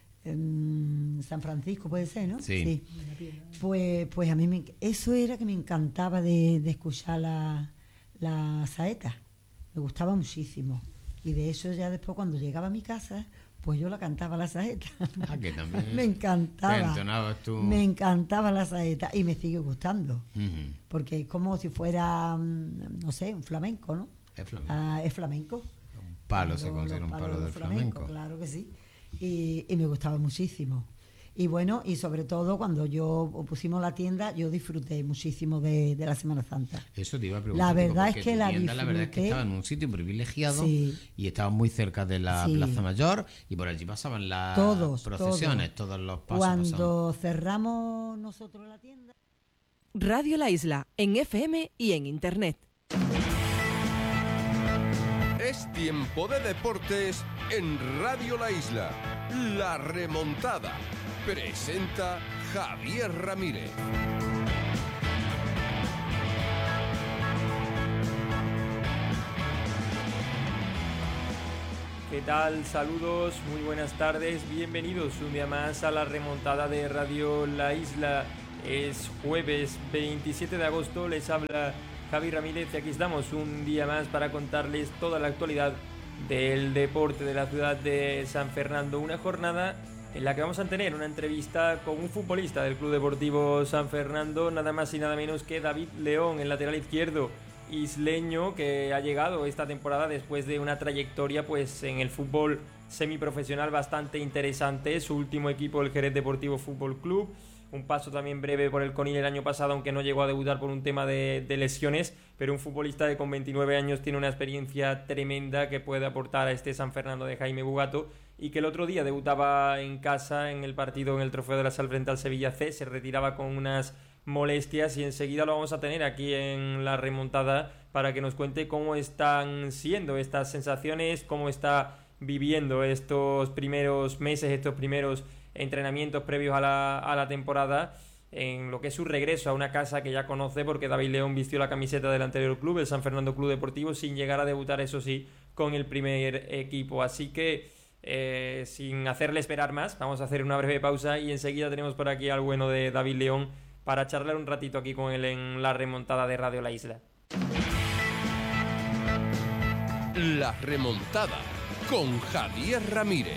em, San Francisco, puede ser, ¿no? Sí. Pues, pues a mí me, eso era que me encantaba de, de escuchar la, la saeta, me gustaba muchísimo. Y de eso ya después cuando llegaba a mi casa, pues yo la cantaba la saeta. Ah, que también me te encantaba. entonabas tú. Me encantaba la saeta y me sigue gustando. Ujú. Porque es como si fuera, mm, no sé, un flamenco, ¿no? Es flamenco. Ah, es flamenco. Un palo se Los- considera los un palos palo del flamenco. Claro que sí. Y, y me gustaba muchísimo. Y bueno, y sobre todo cuando yo pusimos la tienda, yo disfruté muchísimo de, de la Semana Santa. Eso te iba a preguntar. La verdad porque es que tu la tienda, la verdad es que disfruté. estaba en un sitio privilegiado Sí. y estaba muy cerca de la Sí. Plaza Mayor y por allí pasaban las Todos, procesiones, todos, los pasos pasaban. Cuando cerramos nosotros la tienda... Radio La Isla, en F M y en Internet. Es tiempo de deportes en Radio La Isla. La remontada. Presenta Javier Ramírez. ¿Qué tal? Saludos, muy buenas tardes, bienvenidos un día más a la remontada de Radio La Isla. Es jueves veintisiete de agosto, les habla Javi Ramírez y aquí estamos un día más para contarles toda la actualidad del deporte de la ciudad de San Fernando. Una jornada en la que vamos a tener una entrevista con un futbolista del Club Deportivo San Fernando, nada más y nada menos que David León, el lateral izquierdo isleño que ha llegado esta temporada después de una trayectoria pues en el fútbol semiprofesional bastante interesante. Su último equipo, el Jerez Deportivo Fútbol Club, un paso también breve por el Conil el año pasado, aunque no llegó a debutar por un tema de, de lesiones, pero un futbolista que con veintinueve años tiene una experiencia tremenda que puede aportar a este San Fernando de Jaime Bugato, y que el otro día debutaba en casa en el partido en el Trofeo de la Sal frente al Sevilla C, se retiraba con unas molestias y enseguida lo vamos a tener aquí en la remontada para que nos cuente cómo están siendo estas sensaciones, cómo está viviendo estos primeros meses, estos primeros entrenamientos previos a la, a la temporada, en lo que es su regreso a una casa que ya conoce, porque David León vistió la camiseta del anterior club, el San Fernando Club Deportivo, sin llegar a debutar, eso sí, con el primer equipo. Así que eh, sin hacerle esperar más, vamos a hacer una breve pausa y enseguida tenemos por aquí al bueno de David León para charlar un ratito aquí con él en la remontada de Radio La Isla. La remontada con Javier Ramírez.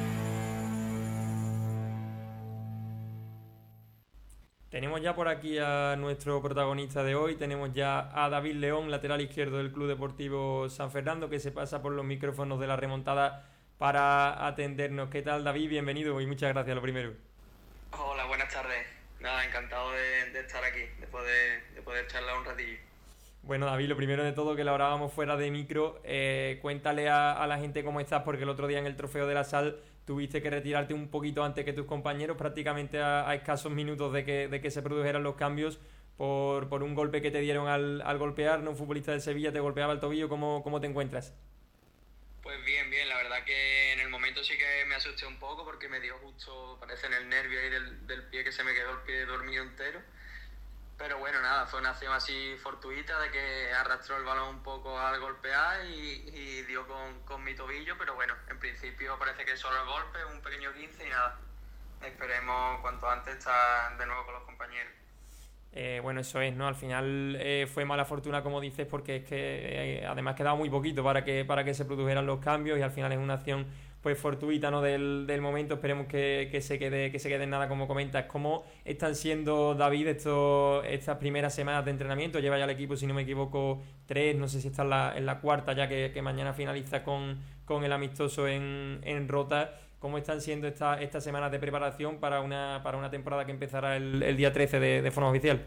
Tenemos ya por aquí a nuestro protagonista de hoy, tenemos ya a David León, lateral izquierdo del Club Deportivo San Fernando, que se pasa por los micrófonos de la remontada para atendernos. ¿Qué tal, David? Bienvenido y muchas gracias, lo primero. Hola, buenas tardes. Nada, encantado de, de estar aquí, de poder, de poder charlar un ratillo. Bueno, David, lo primero de todo, que lo hablábamos fuera de micro, eh, cuéntale a, a la gente cómo estás, porque el otro día en el Trofeo de la Sal tuviste que retirarte un poquito antes que tus compañeros, prácticamente a, a escasos minutos de que, de que se produjeran los cambios por, por un golpe que te dieron al, al golpear, ¿no? Un futbolista del Sevilla te golpeaba el tobillo. ¿Cómo, cómo te encuentras? Pues bien, bien, la verdad que en el momento sí que me asusté un poco porque me dio justo, parece en el nervio ahí del, del pie, que se me quedó el pie dormido entero. Pero bueno, nada, fue una acción así fortuita de que arrastró el balón un poco al golpear y, y dio con, con mi tobillo, pero bueno, en principio parece que solo el golpe, un pequeño quince y nada. Esperemos cuanto antes estar de nuevo con los compañeros. Eh, bueno, eso es, ¿no? Al final eh, fue mala fortuna, como dices, porque es que eh, además quedaba muy poquito para que para que se produjeran los cambios y al final es una acción pues fortuita, ¿no? del, del momento. Esperemos que, que se quede que se quede en nada, como comentas. ¿Cómo están siendo, David, estos, estas primeras semanas de entrenamiento? Lleva ya el equipo, si no me equivoco, tres, no sé si está en la, en la cuarta ya, que, que mañana finaliza con, con el amistoso en, en Rota. ¿Cómo están siendo esta, estas semanas de preparación para una, para una temporada que empezará el, el día trece de, de forma oficial?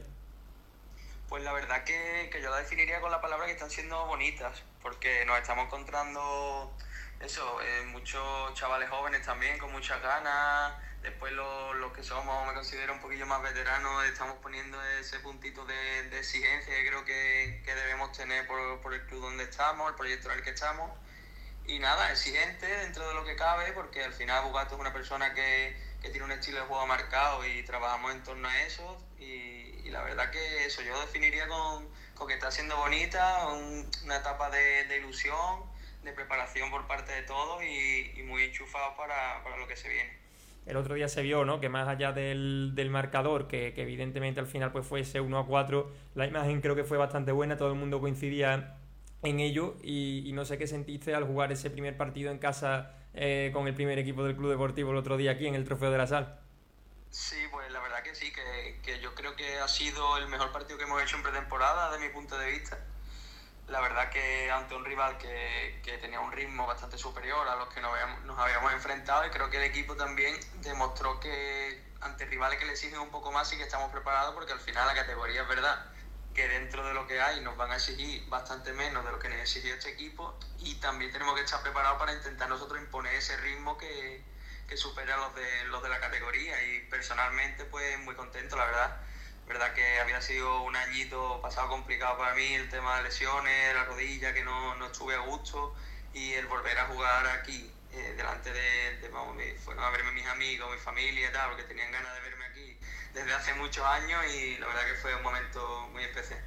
Pues la verdad que, que yo la definiría con la palabra que están siendo bonitas, porque nos estamos encontrando eso, eh, muchos chavales jóvenes también con muchas ganas. Después los, los que somos, me considero un poquillo más veteranos, estamos poniendo ese puntito de, de exigencia que creo que, que debemos tener por, por el club donde estamos, el proyecto en el que estamos. Y nada, exigente dentro de lo que cabe, porque al final Bugato es una persona que, que tiene un estilo de juego marcado y trabajamos en torno a eso. Y, y la verdad que eso yo definiría con, con que está siendo bonita, un, una etapa de, de ilusión, de preparación por parte de todos y, y muy enchufados para, para lo que se viene. El otro día se vio, ¿no?, que más allá del, del marcador, que, que evidentemente al final pues fue ese uno a cuatro, la imagen creo que fue bastante buena, todo el mundo coincidía en ello y, y no sé qué sentiste al jugar ese primer partido en casa eh, con el primer equipo del Club Deportivo el otro día aquí en el Trofeo de la Sal. Sí, pues la verdad que sí, que, que yo creo que ha sido el mejor partido que hemos hecho en pretemporada desde mi punto de vista. La verdad que ante un rival que, que tenía un ritmo bastante superior a los que nos habíamos, nos habíamos enfrentado, y creo que el equipo también demostró que ante rivales que le exigen un poco más sí que estamos preparados, porque al final la categoría es verdad que dentro de lo que hay nos van a exigir bastante menos de lo que nos exigió este equipo, y también tenemos que estar preparados para intentar nosotros imponer ese ritmo que, que supera los de, los de la categoría. Y personalmente pues muy contento, la verdad. Verdad que había sido un añito pasado complicado para mí, el tema de lesiones, la rodilla, que no, no estuve a gusto, y el volver a jugar aquí eh, delante de, de vamos, fueron a verme mis amigos, mi familia y tal, porque tenían ganas de verme aquí desde hace muchos años, y la verdad que fue un momento muy especial.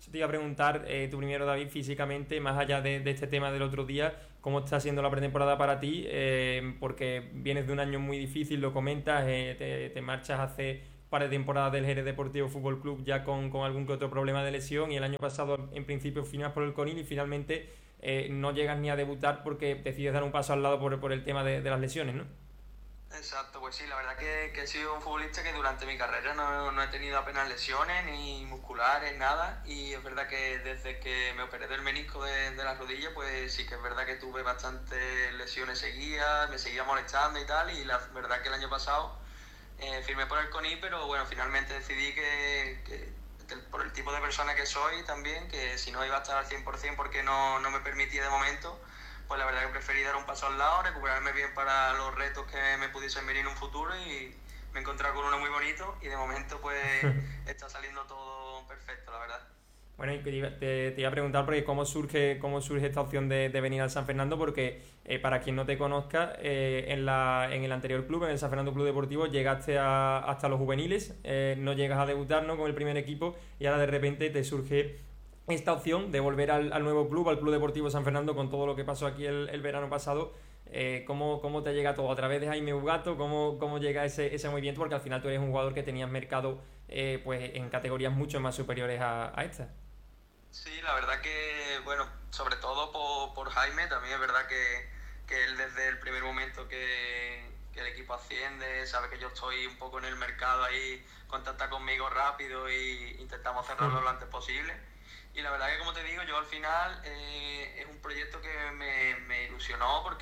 Yo te iba a preguntar, eh, tú primero, David, físicamente, más allá de, de este tema del otro día, ¿cómo está siendo la pretemporada para ti? Eh, porque vienes de un año muy difícil, lo comentas, eh, te, te marchas hace un par de temporadas del Jerez Deportivo Fútbol Club ya con, con algún que otro problema de lesión, y el año pasado en principio firmas por el Conil y finalmente eh, no llegas ni a debutar porque decides dar un paso al lado por, por el tema de, de las lesiones, ¿no? Exacto, pues sí, la verdad que, que he sido un futbolista que durante mi carrera no, no he tenido apenas lesiones, ni musculares, nada, y es verdad que desde que me operé del menisco de, de las rodillas, pues sí que es verdad que tuve bastantes lesiones seguidas, me seguía molestando y tal, y la verdad que el año pasado eh, firmé por el CONI, pero bueno, finalmente decidí que, que, que por el tipo de persona que soy también, que si no iba a estar al cien por ciento porque no, no me permitía de momento, pues la verdad que preferí dar un paso al lado, recuperarme bien para los retos que me pudiesen venir en un futuro, y me he encontrado con uno muy bonito y de momento pues está saliendo todo perfecto, la verdad. Bueno, y te, te, te iba a preguntar porque cómo surge cómo surge esta opción de, de venir al San Fernando, porque eh, para quien no te conozca, eh, en, la, en el anterior club, en el San Fernando Club Deportivo, llegaste a, hasta los juveniles, eh, no llegas a debutar, ¿no?, con el primer equipo, y ahora de repente te surge esta opción de volver al, al nuevo club, al Club Deportivo San Fernando, con todo lo que pasó aquí el, el verano pasado. Eh, ¿cómo, ¿Cómo te llega todo? ¿A través de Jaime Ugato? ¿Cómo, cómo llega ese, ese movimiento? Porque al final tú eres un jugador que tenías mercado eh, pues en categorías mucho más superiores a, a esta. Sí, la verdad que, bueno, sobre todo por, por Jaime, también es verdad que, que él desde el primer momento que, que el equipo asciende, sabe que yo estoy un poco en el mercado ahí, contacta conmigo rápido y intentamos cerrarlo lo antes posible. Y la verdad que, como te digo, yo al final eh, es un proyecto que me, me ilusionó, porque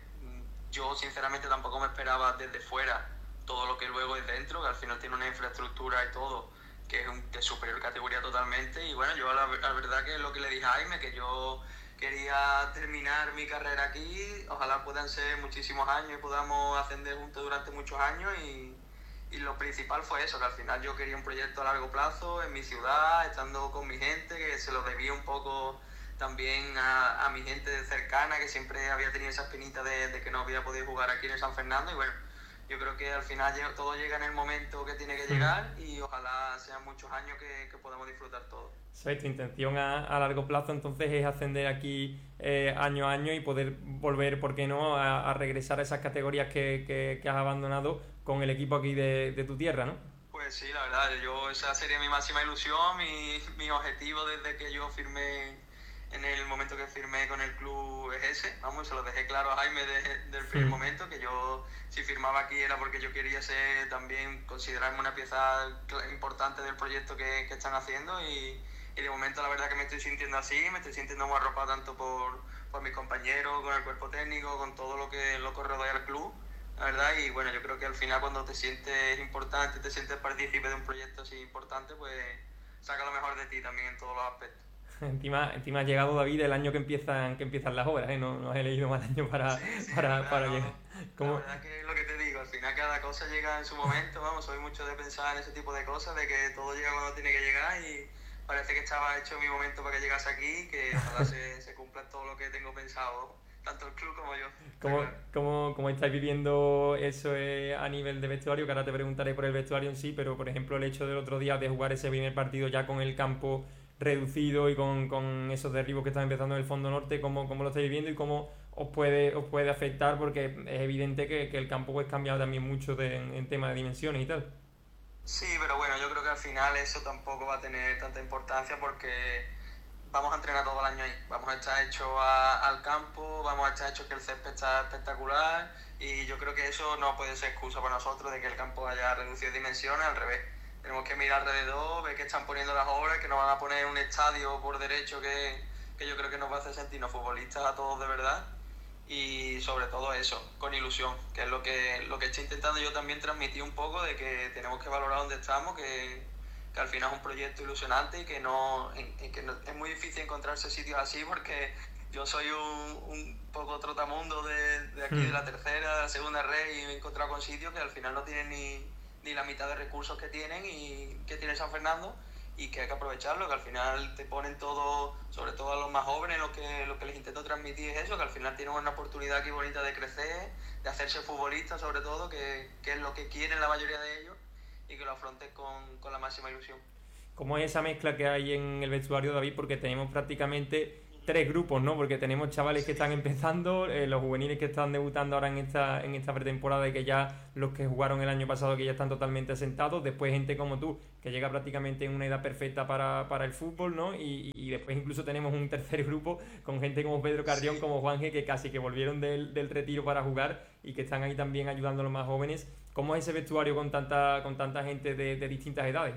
yo sinceramente tampoco me esperaba desde fuera todo lo que luego es dentro, que al final tiene una infraestructura y todo que es un, de superior categoría totalmente. Y bueno, yo la, la verdad que es lo que le dije a Jaime, que yo quería terminar mi carrera aquí, ojalá puedan ser muchísimos años y podamos ascender juntos durante muchos años, y Y lo principal fue eso, que al final yo quería un proyecto a largo plazo en mi ciudad, estando con mi gente, que se lo debía un poco también a, a mi gente cercana, que siempre había tenido esa espinita de, de que no había podido jugar aquí en el San Fernando. Y bueno, yo creo que al final todo llega en el momento que tiene que llegar, y ojalá sean muchos años que, que podamos disfrutar todos. ¿Sabes? Tu intención a, a largo plazo entonces es ascender aquí eh, año a año y poder volver, ¿por qué no?, a, a regresar a esas categorías que, que, que has abandonado con el equipo aquí de, de tu tierra, ¿no? Pues sí, la verdad, yo esa sería mi máxima ilusión, mi, mi objetivo desde que yo firmé, en el momento que firmé con el club, es ese. Vamos, se lo dejé claro a Jaime desde el primer Sí. momento, que yo si firmaba aquí era porque yo quería ser también, considerarme una pieza importante del proyecto que, que están haciendo, y, y de momento la verdad que me estoy sintiendo así, me estoy sintiendo muy arropado tanto por, por mis compañeros, con el cuerpo técnico, con todo lo que, lo que rodea al club, la verdad. Y bueno, yo creo que al final cuando te sientes importante, te sientes partícipe de un proyecto así importante, pues saca lo mejor de ti también en todos los aspectos. Encima, encima ha llegado, David, el año que empiezan que empiezan las obras, ¿eh? No, no he elegido mal año para, Sí, sí, para, verdad, para no, llegar. La ¿Cómo? verdad que es lo que te digo, al final cada cosa llega en su momento, vamos, soy mucho de pensar en ese tipo de cosas, de que todo llega cuando tiene que llegar, y parece que estaba hecho mi momento para que llegase aquí, que ojalá se, se cumpla todo lo que tengo pensado, tanto el club como yo. ¿Cómo, Claro. cómo, cómo estáis viviendo eso eh, a nivel de vestuario? Que ahora te preguntaré por el vestuario en sí, pero por ejemplo el hecho del otro día de jugar ese primer partido ya con el campo reducido y con, con esos derribos que están empezando en el fondo norte, ¿cómo, cómo lo estáis viviendo y cómo os puede, os puede afectar? Porque es evidente que, que el campo pues cambiado también mucho de, en, en tema de dimensiones y tal. Sí, pero bueno, yo creo que al final eso tampoco va a tener tanta importancia, porque vamos a entrenar todo el año ahí, vamos a estar hechos a- al campo, vamos a estar hechos que el césped está espectacular, y yo creo que eso no puede ser excusa para nosotros de que el campo haya reducido dimensiones, al revés. Tenemos que mirar alrededor, ver que están poniendo las obras, que nos van a poner un estadio por derecho que, que yo creo que nos va a hacer sentirnos futbolistas a todos de verdad, y sobre todo eso, con ilusión, que es lo que, lo que estoy intentando yo también transmitir un poco, de que tenemos que valorar dónde estamos, que, que al final es un proyecto ilusionante, y que no, en, en que no, es muy difícil encontrarse sitios así, porque yo soy un, un poco trotamundo de, de aquí, de la tercera, de la segunda red, y me he encontrado con sitios que al final no tienen ni, ni la mitad de recursos que tienen y que tiene San Fernando, y que hay que aprovecharlo, que al final te ponen todo, sobre todo a los más jóvenes, lo que, lo que les intento transmitir es eso, que al final tienen una oportunidad aquí bonita de crecer, de hacerse futbolistas sobre todo, que, que es lo que quieren la mayoría de ellos, y que lo afronten con, con la máxima ilusión. ¿Cómo es esa mezcla que hay en el vestuario, David? Porque tenemos prácticamente tres grupos, ¿no? Porque tenemos chavales que están empezando, eh, los juveniles que están debutando ahora en esta en esta pretemporada y que ya los que jugaron el año pasado que ya están totalmente asentados, después gente como tú que llega prácticamente en una edad perfecta para, para el fútbol, ¿no? Y, y después incluso tenemos un tercer grupo con gente como Pedro Carrión, como Juanje, que casi que volvieron del, del retiro para jugar y que están ahí también ayudando a los más jóvenes. ¿Cómo es ese vestuario con tanta con tanta gente de, de distintas edades?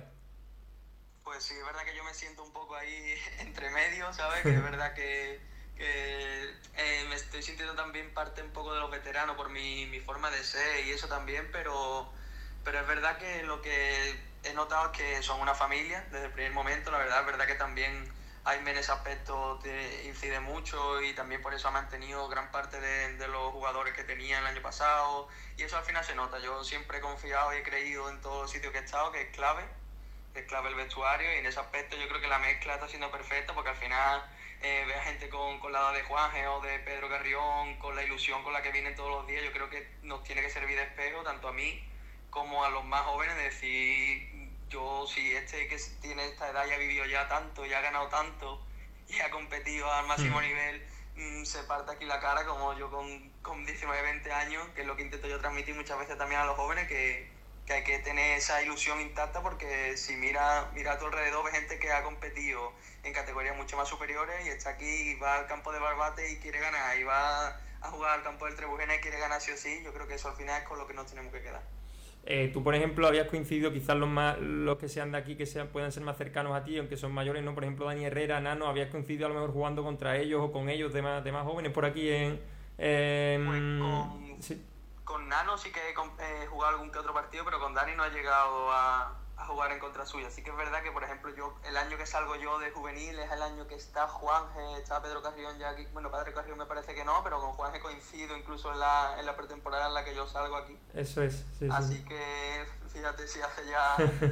Pues sí, es verdad que yo me siento un poco ahí entre medio, ¿sabes? Que es verdad que, que eh, me estoy sintiendo también parte un poco de los veteranos por mi, mi forma de ser y eso también, pero, pero es verdad que lo que he notado es que son una familia desde el primer momento. La verdad es verdad que también Jaime en ese aspecto te incide mucho y también por eso ha mantenido gran parte de, de los jugadores que tenía el año pasado y eso al final se nota. Yo siempre he confiado y he creído en todos los sitios que he estado que es clave. Es clave el vestuario y en ese aspecto yo creo que la mezcla está siendo perfecta porque al final eh, ve a gente con, con la edad de Juanje o de Pedro Carrión, con la ilusión con la que vienen todos los días. Yo creo que nos tiene que servir de espejo tanto a mí como a los más jóvenes, de decir, yo si este que tiene esta edad ya ha vivido ya tanto, ya ha ganado tanto y ha competido al máximo nivel, mmm, se parte aquí la cara como yo con, con diecinueve, veinte años, que es lo que intento yo transmitir muchas veces también a los jóvenes, que que hay que tener esa ilusión intacta porque si mira, mira a tu alrededor ves gente que ha competido en categorías mucho más superiores y está aquí y va al campo de Barbate y quiere ganar y va a jugar al campo del Trebujena y quiere ganar sí o sí. Yo creo que eso al final es con lo que nos tenemos que quedar. Eh, tú, por ejemplo, habías coincidido quizás los más los que sean de aquí, que sean, puedan ser más cercanos a ti, aunque son mayores, ¿no? Por ejemplo, Dani Herrera, Nano, habías coincidido a lo mejor jugando contra ellos o con ellos de más, de más jóvenes por aquí en... Eh, pues con... sí. Con Nano sí que he eh, jugado algún que otro partido, pero con Dani no he llegado a, a jugar en contra suya. Así que es verdad que, por ejemplo, yo el año que salgo yo de juvenil es el año que está Juanje, está Pedro Carrión ya aquí. Bueno, Pedro Carrión me parece que no, pero con Juanje coincido incluso en la, en la pretemporada en la que yo salgo aquí. Eso es, sí, Así sí. que fíjate si hace ya...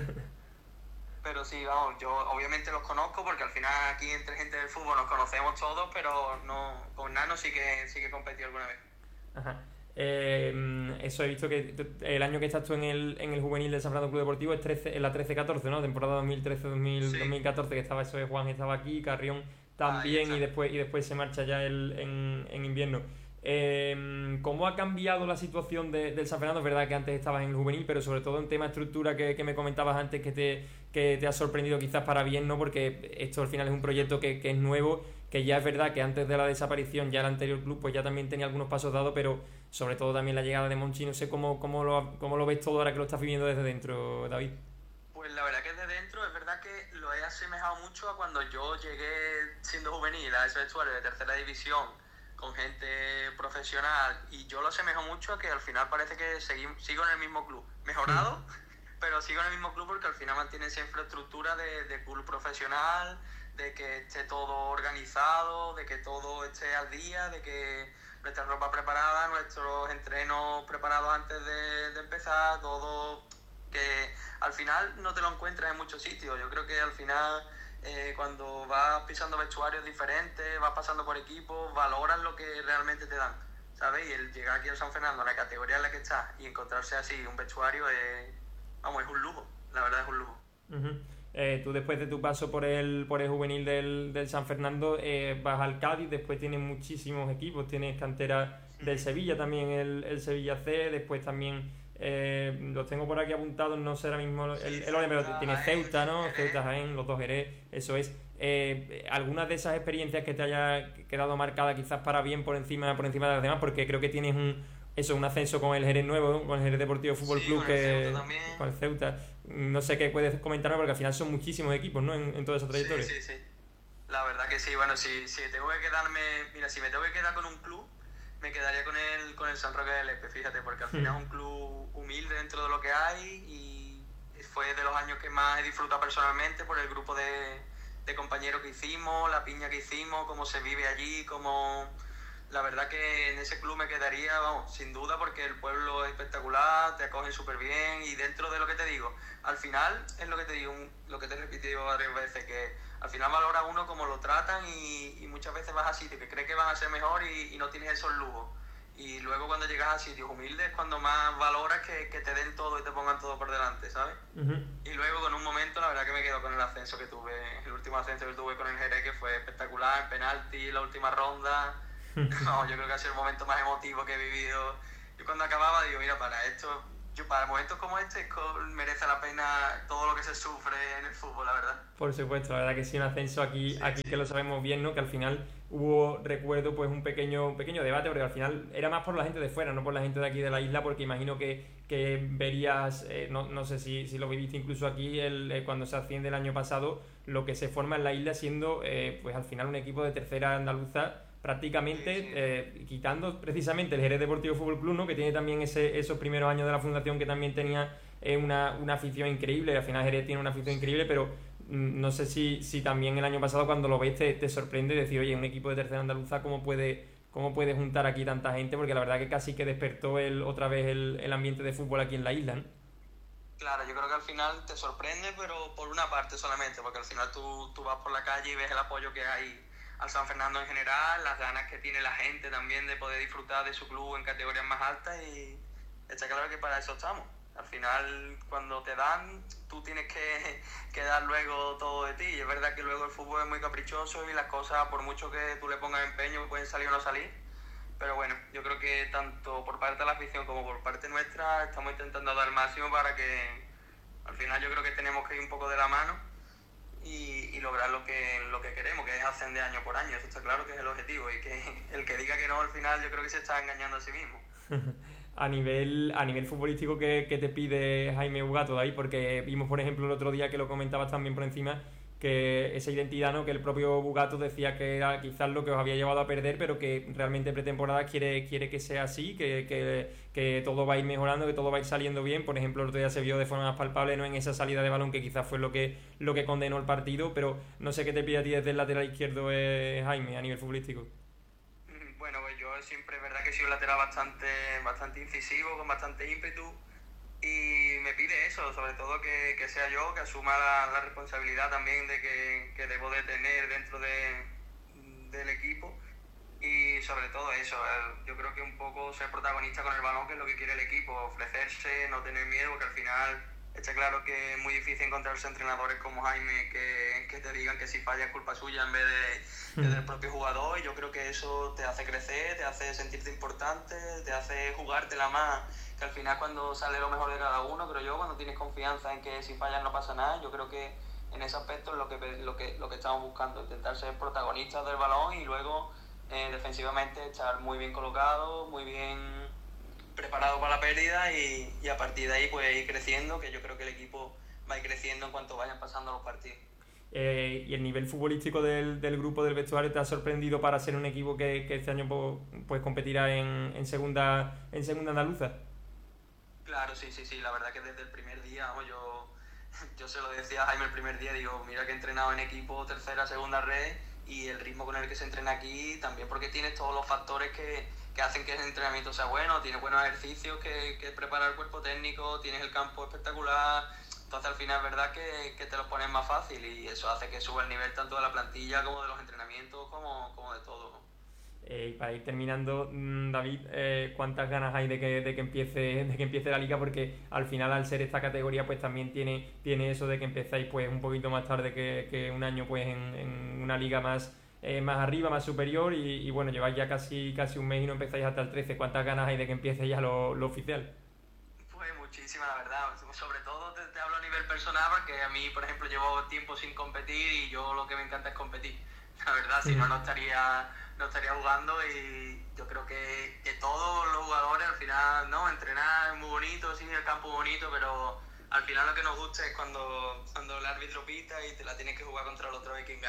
Pero sí, vamos, yo obviamente los conozco porque al final aquí entre gente del fútbol nos conocemos todos, pero no con Nano sí que, sí que competí alguna vez. Ajá. Eh, eso he visto que el año que estás tú en el, en el juvenil del San Fernando Club Deportivo es trece, en la trece catorce, ¿no? Temporada dos mil trece dos mil catorce, que estaba eso de Juan, estaba aquí, Carrión también, y después y después se marcha ya el, en, en invierno. Eh, ¿Cómo ha cambiado la situación de, del San Fernando? Es verdad que antes estabas en el juvenil, pero sobre todo en tema estructura que, que me comentabas antes, que te, que te ha sorprendido quizás para bien, ¿no? Porque esto al final es un proyecto que, que es nuevo, que ya es verdad que antes de la desaparición ya el anterior club pues ya también tenía algunos pasos dados, pero sobre todo también la llegada de Monchi. No sé cómo, cómo, lo, cómo lo ves todo ahora que lo estás viviendo desde dentro, David. Pues la verdad que desde dentro es verdad que lo he asemejado mucho a cuando yo llegué siendo juvenil a ese vestuario de tercera división con gente profesional, y yo lo asemejo mucho a que al final parece que seguí, sigo en el mismo club, mejorado, sí, pero sigo en el mismo club porque al final mantiene esa infraestructura de, de club profesional, de que esté todo organizado, de que todo esté al día, de que nuestra ropa preparada, nuestros entrenos preparados antes de, de empezar, todo, que al final no te lo encuentras en muchos sitios. Yo creo que al final eh, cuando vas pisando vestuarios diferentes, vas pasando por equipos, valoras lo que realmente te dan, ¿sabes? Y el llegar aquí al San Fernando, a la categoría en la que estás, y encontrarse así un vestuario es, vamos, es un lujo, la verdad es un lujo. Uh-huh. Eh, tú después de tu paso por el por el juvenil del, del San Fernando eh, vas al Cádiz, después tienes muchísimos equipos, tienes cantera del Sevilla también, el, el Sevilla C, después también eh, los tengo por aquí apuntados, no sé ahora mismo el, el orden, pero tienes Ceuta, ¿no? Ceuta, Jaén, los dos Jerez, eso es. Eh, algunas de esas experiencias que te haya quedado marcada quizás para bien por encima por encima de las demás, porque creo que tienes un eso un ascenso con el Jerez nuevo, con el Jerez Deportivo Fútbol sí, Club, con que el Ceuta también. Con el Ceuta. No sé qué puedes comentarme, porque al final son muchísimos equipos, ¿no? En, en toda esa trayectoria. Sí, sí, sí. La verdad que sí. Bueno, si, si tengo que quedarme... Mira, si me tengo que quedar con un club, me quedaría con el, con el San Roque del Lepe, fíjate, porque al final es un club humilde dentro de lo que hay y fue de los años que más he disfrutado personalmente por el grupo de, de compañeros que hicimos, la piña que hicimos, cómo se vive allí, cómo... La verdad que en ese club me quedaría, vamos, sin duda, porque el pueblo es espectacular, te acogen súper bien, y dentro de lo que te digo, al final es lo que te digo, lo que te he repetido varias veces, que al final valora uno cómo lo tratan, y, y muchas veces vas a sitios que crees que van a ser mejor y, y no tienes esos lujos. Y luego cuando llegas a sitios humildes es cuando más valoras que, que te den todo y te pongan todo por delante, ¿sabes? Uh-huh. Y luego con un momento, la verdad que me quedo con el ascenso que tuve, el último ascenso que tuve con el Jerez, que fue espectacular, en penalti, la última ronda. No, yo creo que ha sido el momento más emotivo que he vivido. Yo cuando acababa digo, mira, para esto, yo para momentos como este merece la pena todo lo que se sufre en el fútbol, la verdad. Por supuesto, la verdad que sí, un ascenso aquí, sí, aquí sí. Que lo sabemos bien, ¿no? Que al final hubo, recuerdo, pues un pequeño, un pequeño debate, porque al final era más por la gente de fuera, no por la gente de aquí de la isla, porque imagino que, que verías, eh, no, no sé si, si lo viviste incluso aquí, el, eh, cuando se asciende el año pasado, lo que se forma en la isla siendo, eh, pues al final un equipo de tercera andaluza, prácticamente, sí, sí. Eh, quitando precisamente el Jerez Deportivo Fútbol Club, ¿no? Que tiene también ese, esos primeros años de la fundación que también tenía eh, una, una afición increíble. Al final Jerez tiene una afición increíble, pero mm, no sé si, si también el año pasado cuando lo veis te, te sorprende decir, oye, un equipo de tercera andaluza, ¿cómo puede, cómo puede juntar aquí tanta gente? Porque la verdad que casi que despertó el, otra vez el, el ambiente de fútbol aquí en la isla, ¿no? Claro, yo creo que al final te sorprende, pero por una parte solamente, porque al final tú, tú vas por la calle y ves el apoyo que hay al San Fernando en general, las ganas que tiene la gente también de poder disfrutar de su club en categorías más altas, y está claro que para eso estamos. Al final, cuando te dan, tú tienes que, que dar luego todo de ti, y es verdad que luego el fútbol es muy caprichoso y las cosas, por mucho que tú le pongas empeño, pueden salir o no salir, pero bueno, yo creo que tanto por parte de la afición como por parte nuestra estamos intentando dar el máximo para que al final yo creo que tenemos que ir un poco de la mano Y, y lograr lo que lo que queremos, que es ascender año por año. Eso está claro que es el objetivo, y que el que diga que no al final yo creo que se está engañando a sí mismo. a nivel a nivel futbolístico, ¿qué, qué te pide Jaime Bugato de ahí? Porque vimos, por ejemplo, el otro día que lo comentabas también por encima, que esa identidad, ¿no? Que el propio Bugato decía que era quizás lo que os había llevado a perder, pero que realmente pretemporada quiere, quiere que sea así, que, que, que todo va a ir mejorando, que todo va a ir saliendo bien. Por ejemplo, el otro día se vio de forma más palpable, ¿no? En esa salida de balón que quizás fue lo que, lo que condenó el partido, pero no sé qué te pide a ti desde el lateral izquierdo, eh, Jaime, a nivel futbolístico. Bueno, pues yo siempre es verdad que he sido un lateral bastante, bastante incisivo, con bastante ímpetu, y me pide eso, sobre todo que, que sea yo, que asuma la, la responsabilidad también de que, que debo de tener dentro de, del equipo, y sobre todo eso, yo creo que un poco ser protagonista con el balón, que es lo que quiere el equipo, ofrecerse, no tener miedo, porque al final está claro que es muy difícil encontrarse entrenadores como Jaime que, que te digan que si falla es culpa suya en vez de, de del propio jugador, y yo creo que eso te hace crecer, te hace sentirte importante, te hace jugártela más, que al final cuando sale lo mejor de cada uno, creo yo, cuando tienes confianza en que si fallas no pasa nada. Yo creo que en ese aspecto es lo que, lo que, lo que estamos buscando, intentar ser protagonistas del balón, y luego eh, defensivamente estar muy bien colocado, muy bien preparado para la pérdida, y, y a partir de ahí pues ir creciendo, que yo creo que el equipo va a ir creciendo en cuanto vayan pasando los partidos. Eh, ¿Y el nivel futbolístico del, del grupo del vestuario te ha sorprendido para ser un equipo que, que este año pues competirá en, en segunda en segunda andaluza? Claro, sí, sí, sí, la verdad que desde el primer día, ¿no? yo, yo se lo decía a Jaime el primer día, digo, mira que he entrenado en equipo tercera, segunda red, y el ritmo con el que se entrena aquí también, porque tienes todos los factores que, que hacen que el entrenamiento sea bueno, tienes buenos ejercicios que, que prepara el cuerpo técnico, tienes el campo espectacular, entonces al final es verdad que, que te lo pones más fácil, y eso hace que suba el nivel tanto de la plantilla como de los entrenamientos, como, como de todo, ¿no? Eh, para ir terminando, David, eh, ¿cuántas ganas hay de que, de que empiece de que empiece la liga? Porque al final, al ser esta categoría, pues también tiene, tiene eso de que empezáis pues un poquito más tarde que, que un año pues en, en una liga más, eh, más arriba, más superior, y, y bueno, lleváis ya casi, casi un mes y no empezáis hasta el trece. ¿Cuántas ganas hay de que empiece ya lo, lo oficial? Pues muchísimas, la verdad. Sobre todo te, te hablo a nivel personal, porque a mí, por ejemplo, llevo tiempo sin competir, y yo lo que me encanta es competir. La verdad, si no, no estaría... no estaría jugando, y yo creo que, que todos los jugadores al final, no, entrenar es muy bonito, sí, el campo es bonito, pero al final lo que nos gusta es cuando, cuando el árbitro pita y te la tienes que jugar contra el otro de quien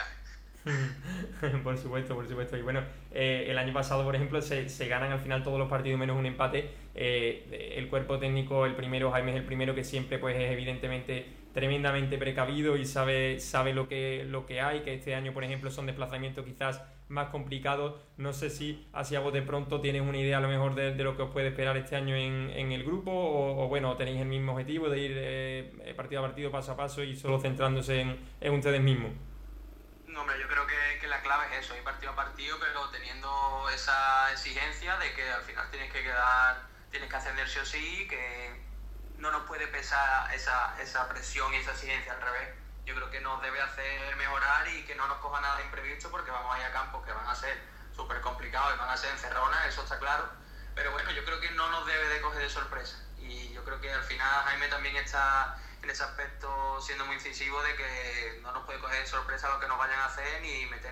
gane. Por supuesto, por supuesto. Y bueno, eh, el año pasado, por ejemplo, se, se ganan al final todos los partidos menos un empate. Eh, el cuerpo técnico, el primero, Jaime es el primero, que siempre pues es evidentemente tremendamente precavido y sabe, sabe lo que, lo que hay, que este año, por ejemplo, son desplazamientos quizás más complicados. No sé si así a bote pronto tienes una idea a lo mejor de, de lo que os puede esperar este año en, en el grupo, o, o bueno, tenéis el mismo objetivo de ir eh, partido a partido, paso a paso, y solo centrándose en, en ustedes mismos. Hombre, yo creo que, que la clave es eso, ir partido a partido, pero teniendo esa exigencia de que al final tienes que quedar, tienes que ascender sí o sí, que no nos puede pesar esa, esa presión y esa exigencia, al revés. Yo creo que nos debe hacer mejorar y que no nos coja nada imprevisto, porque vamos a ir a campos que van a ser súper complicados y van a ser encerronas, eso está claro. Pero bueno, yo creo que no nos debe de coger de sorpresa. Y yo creo que al final Jaime también está en ese aspecto siendo muy incisivo de que no nos puede coger de sorpresa lo que nos vayan a hacer ni meter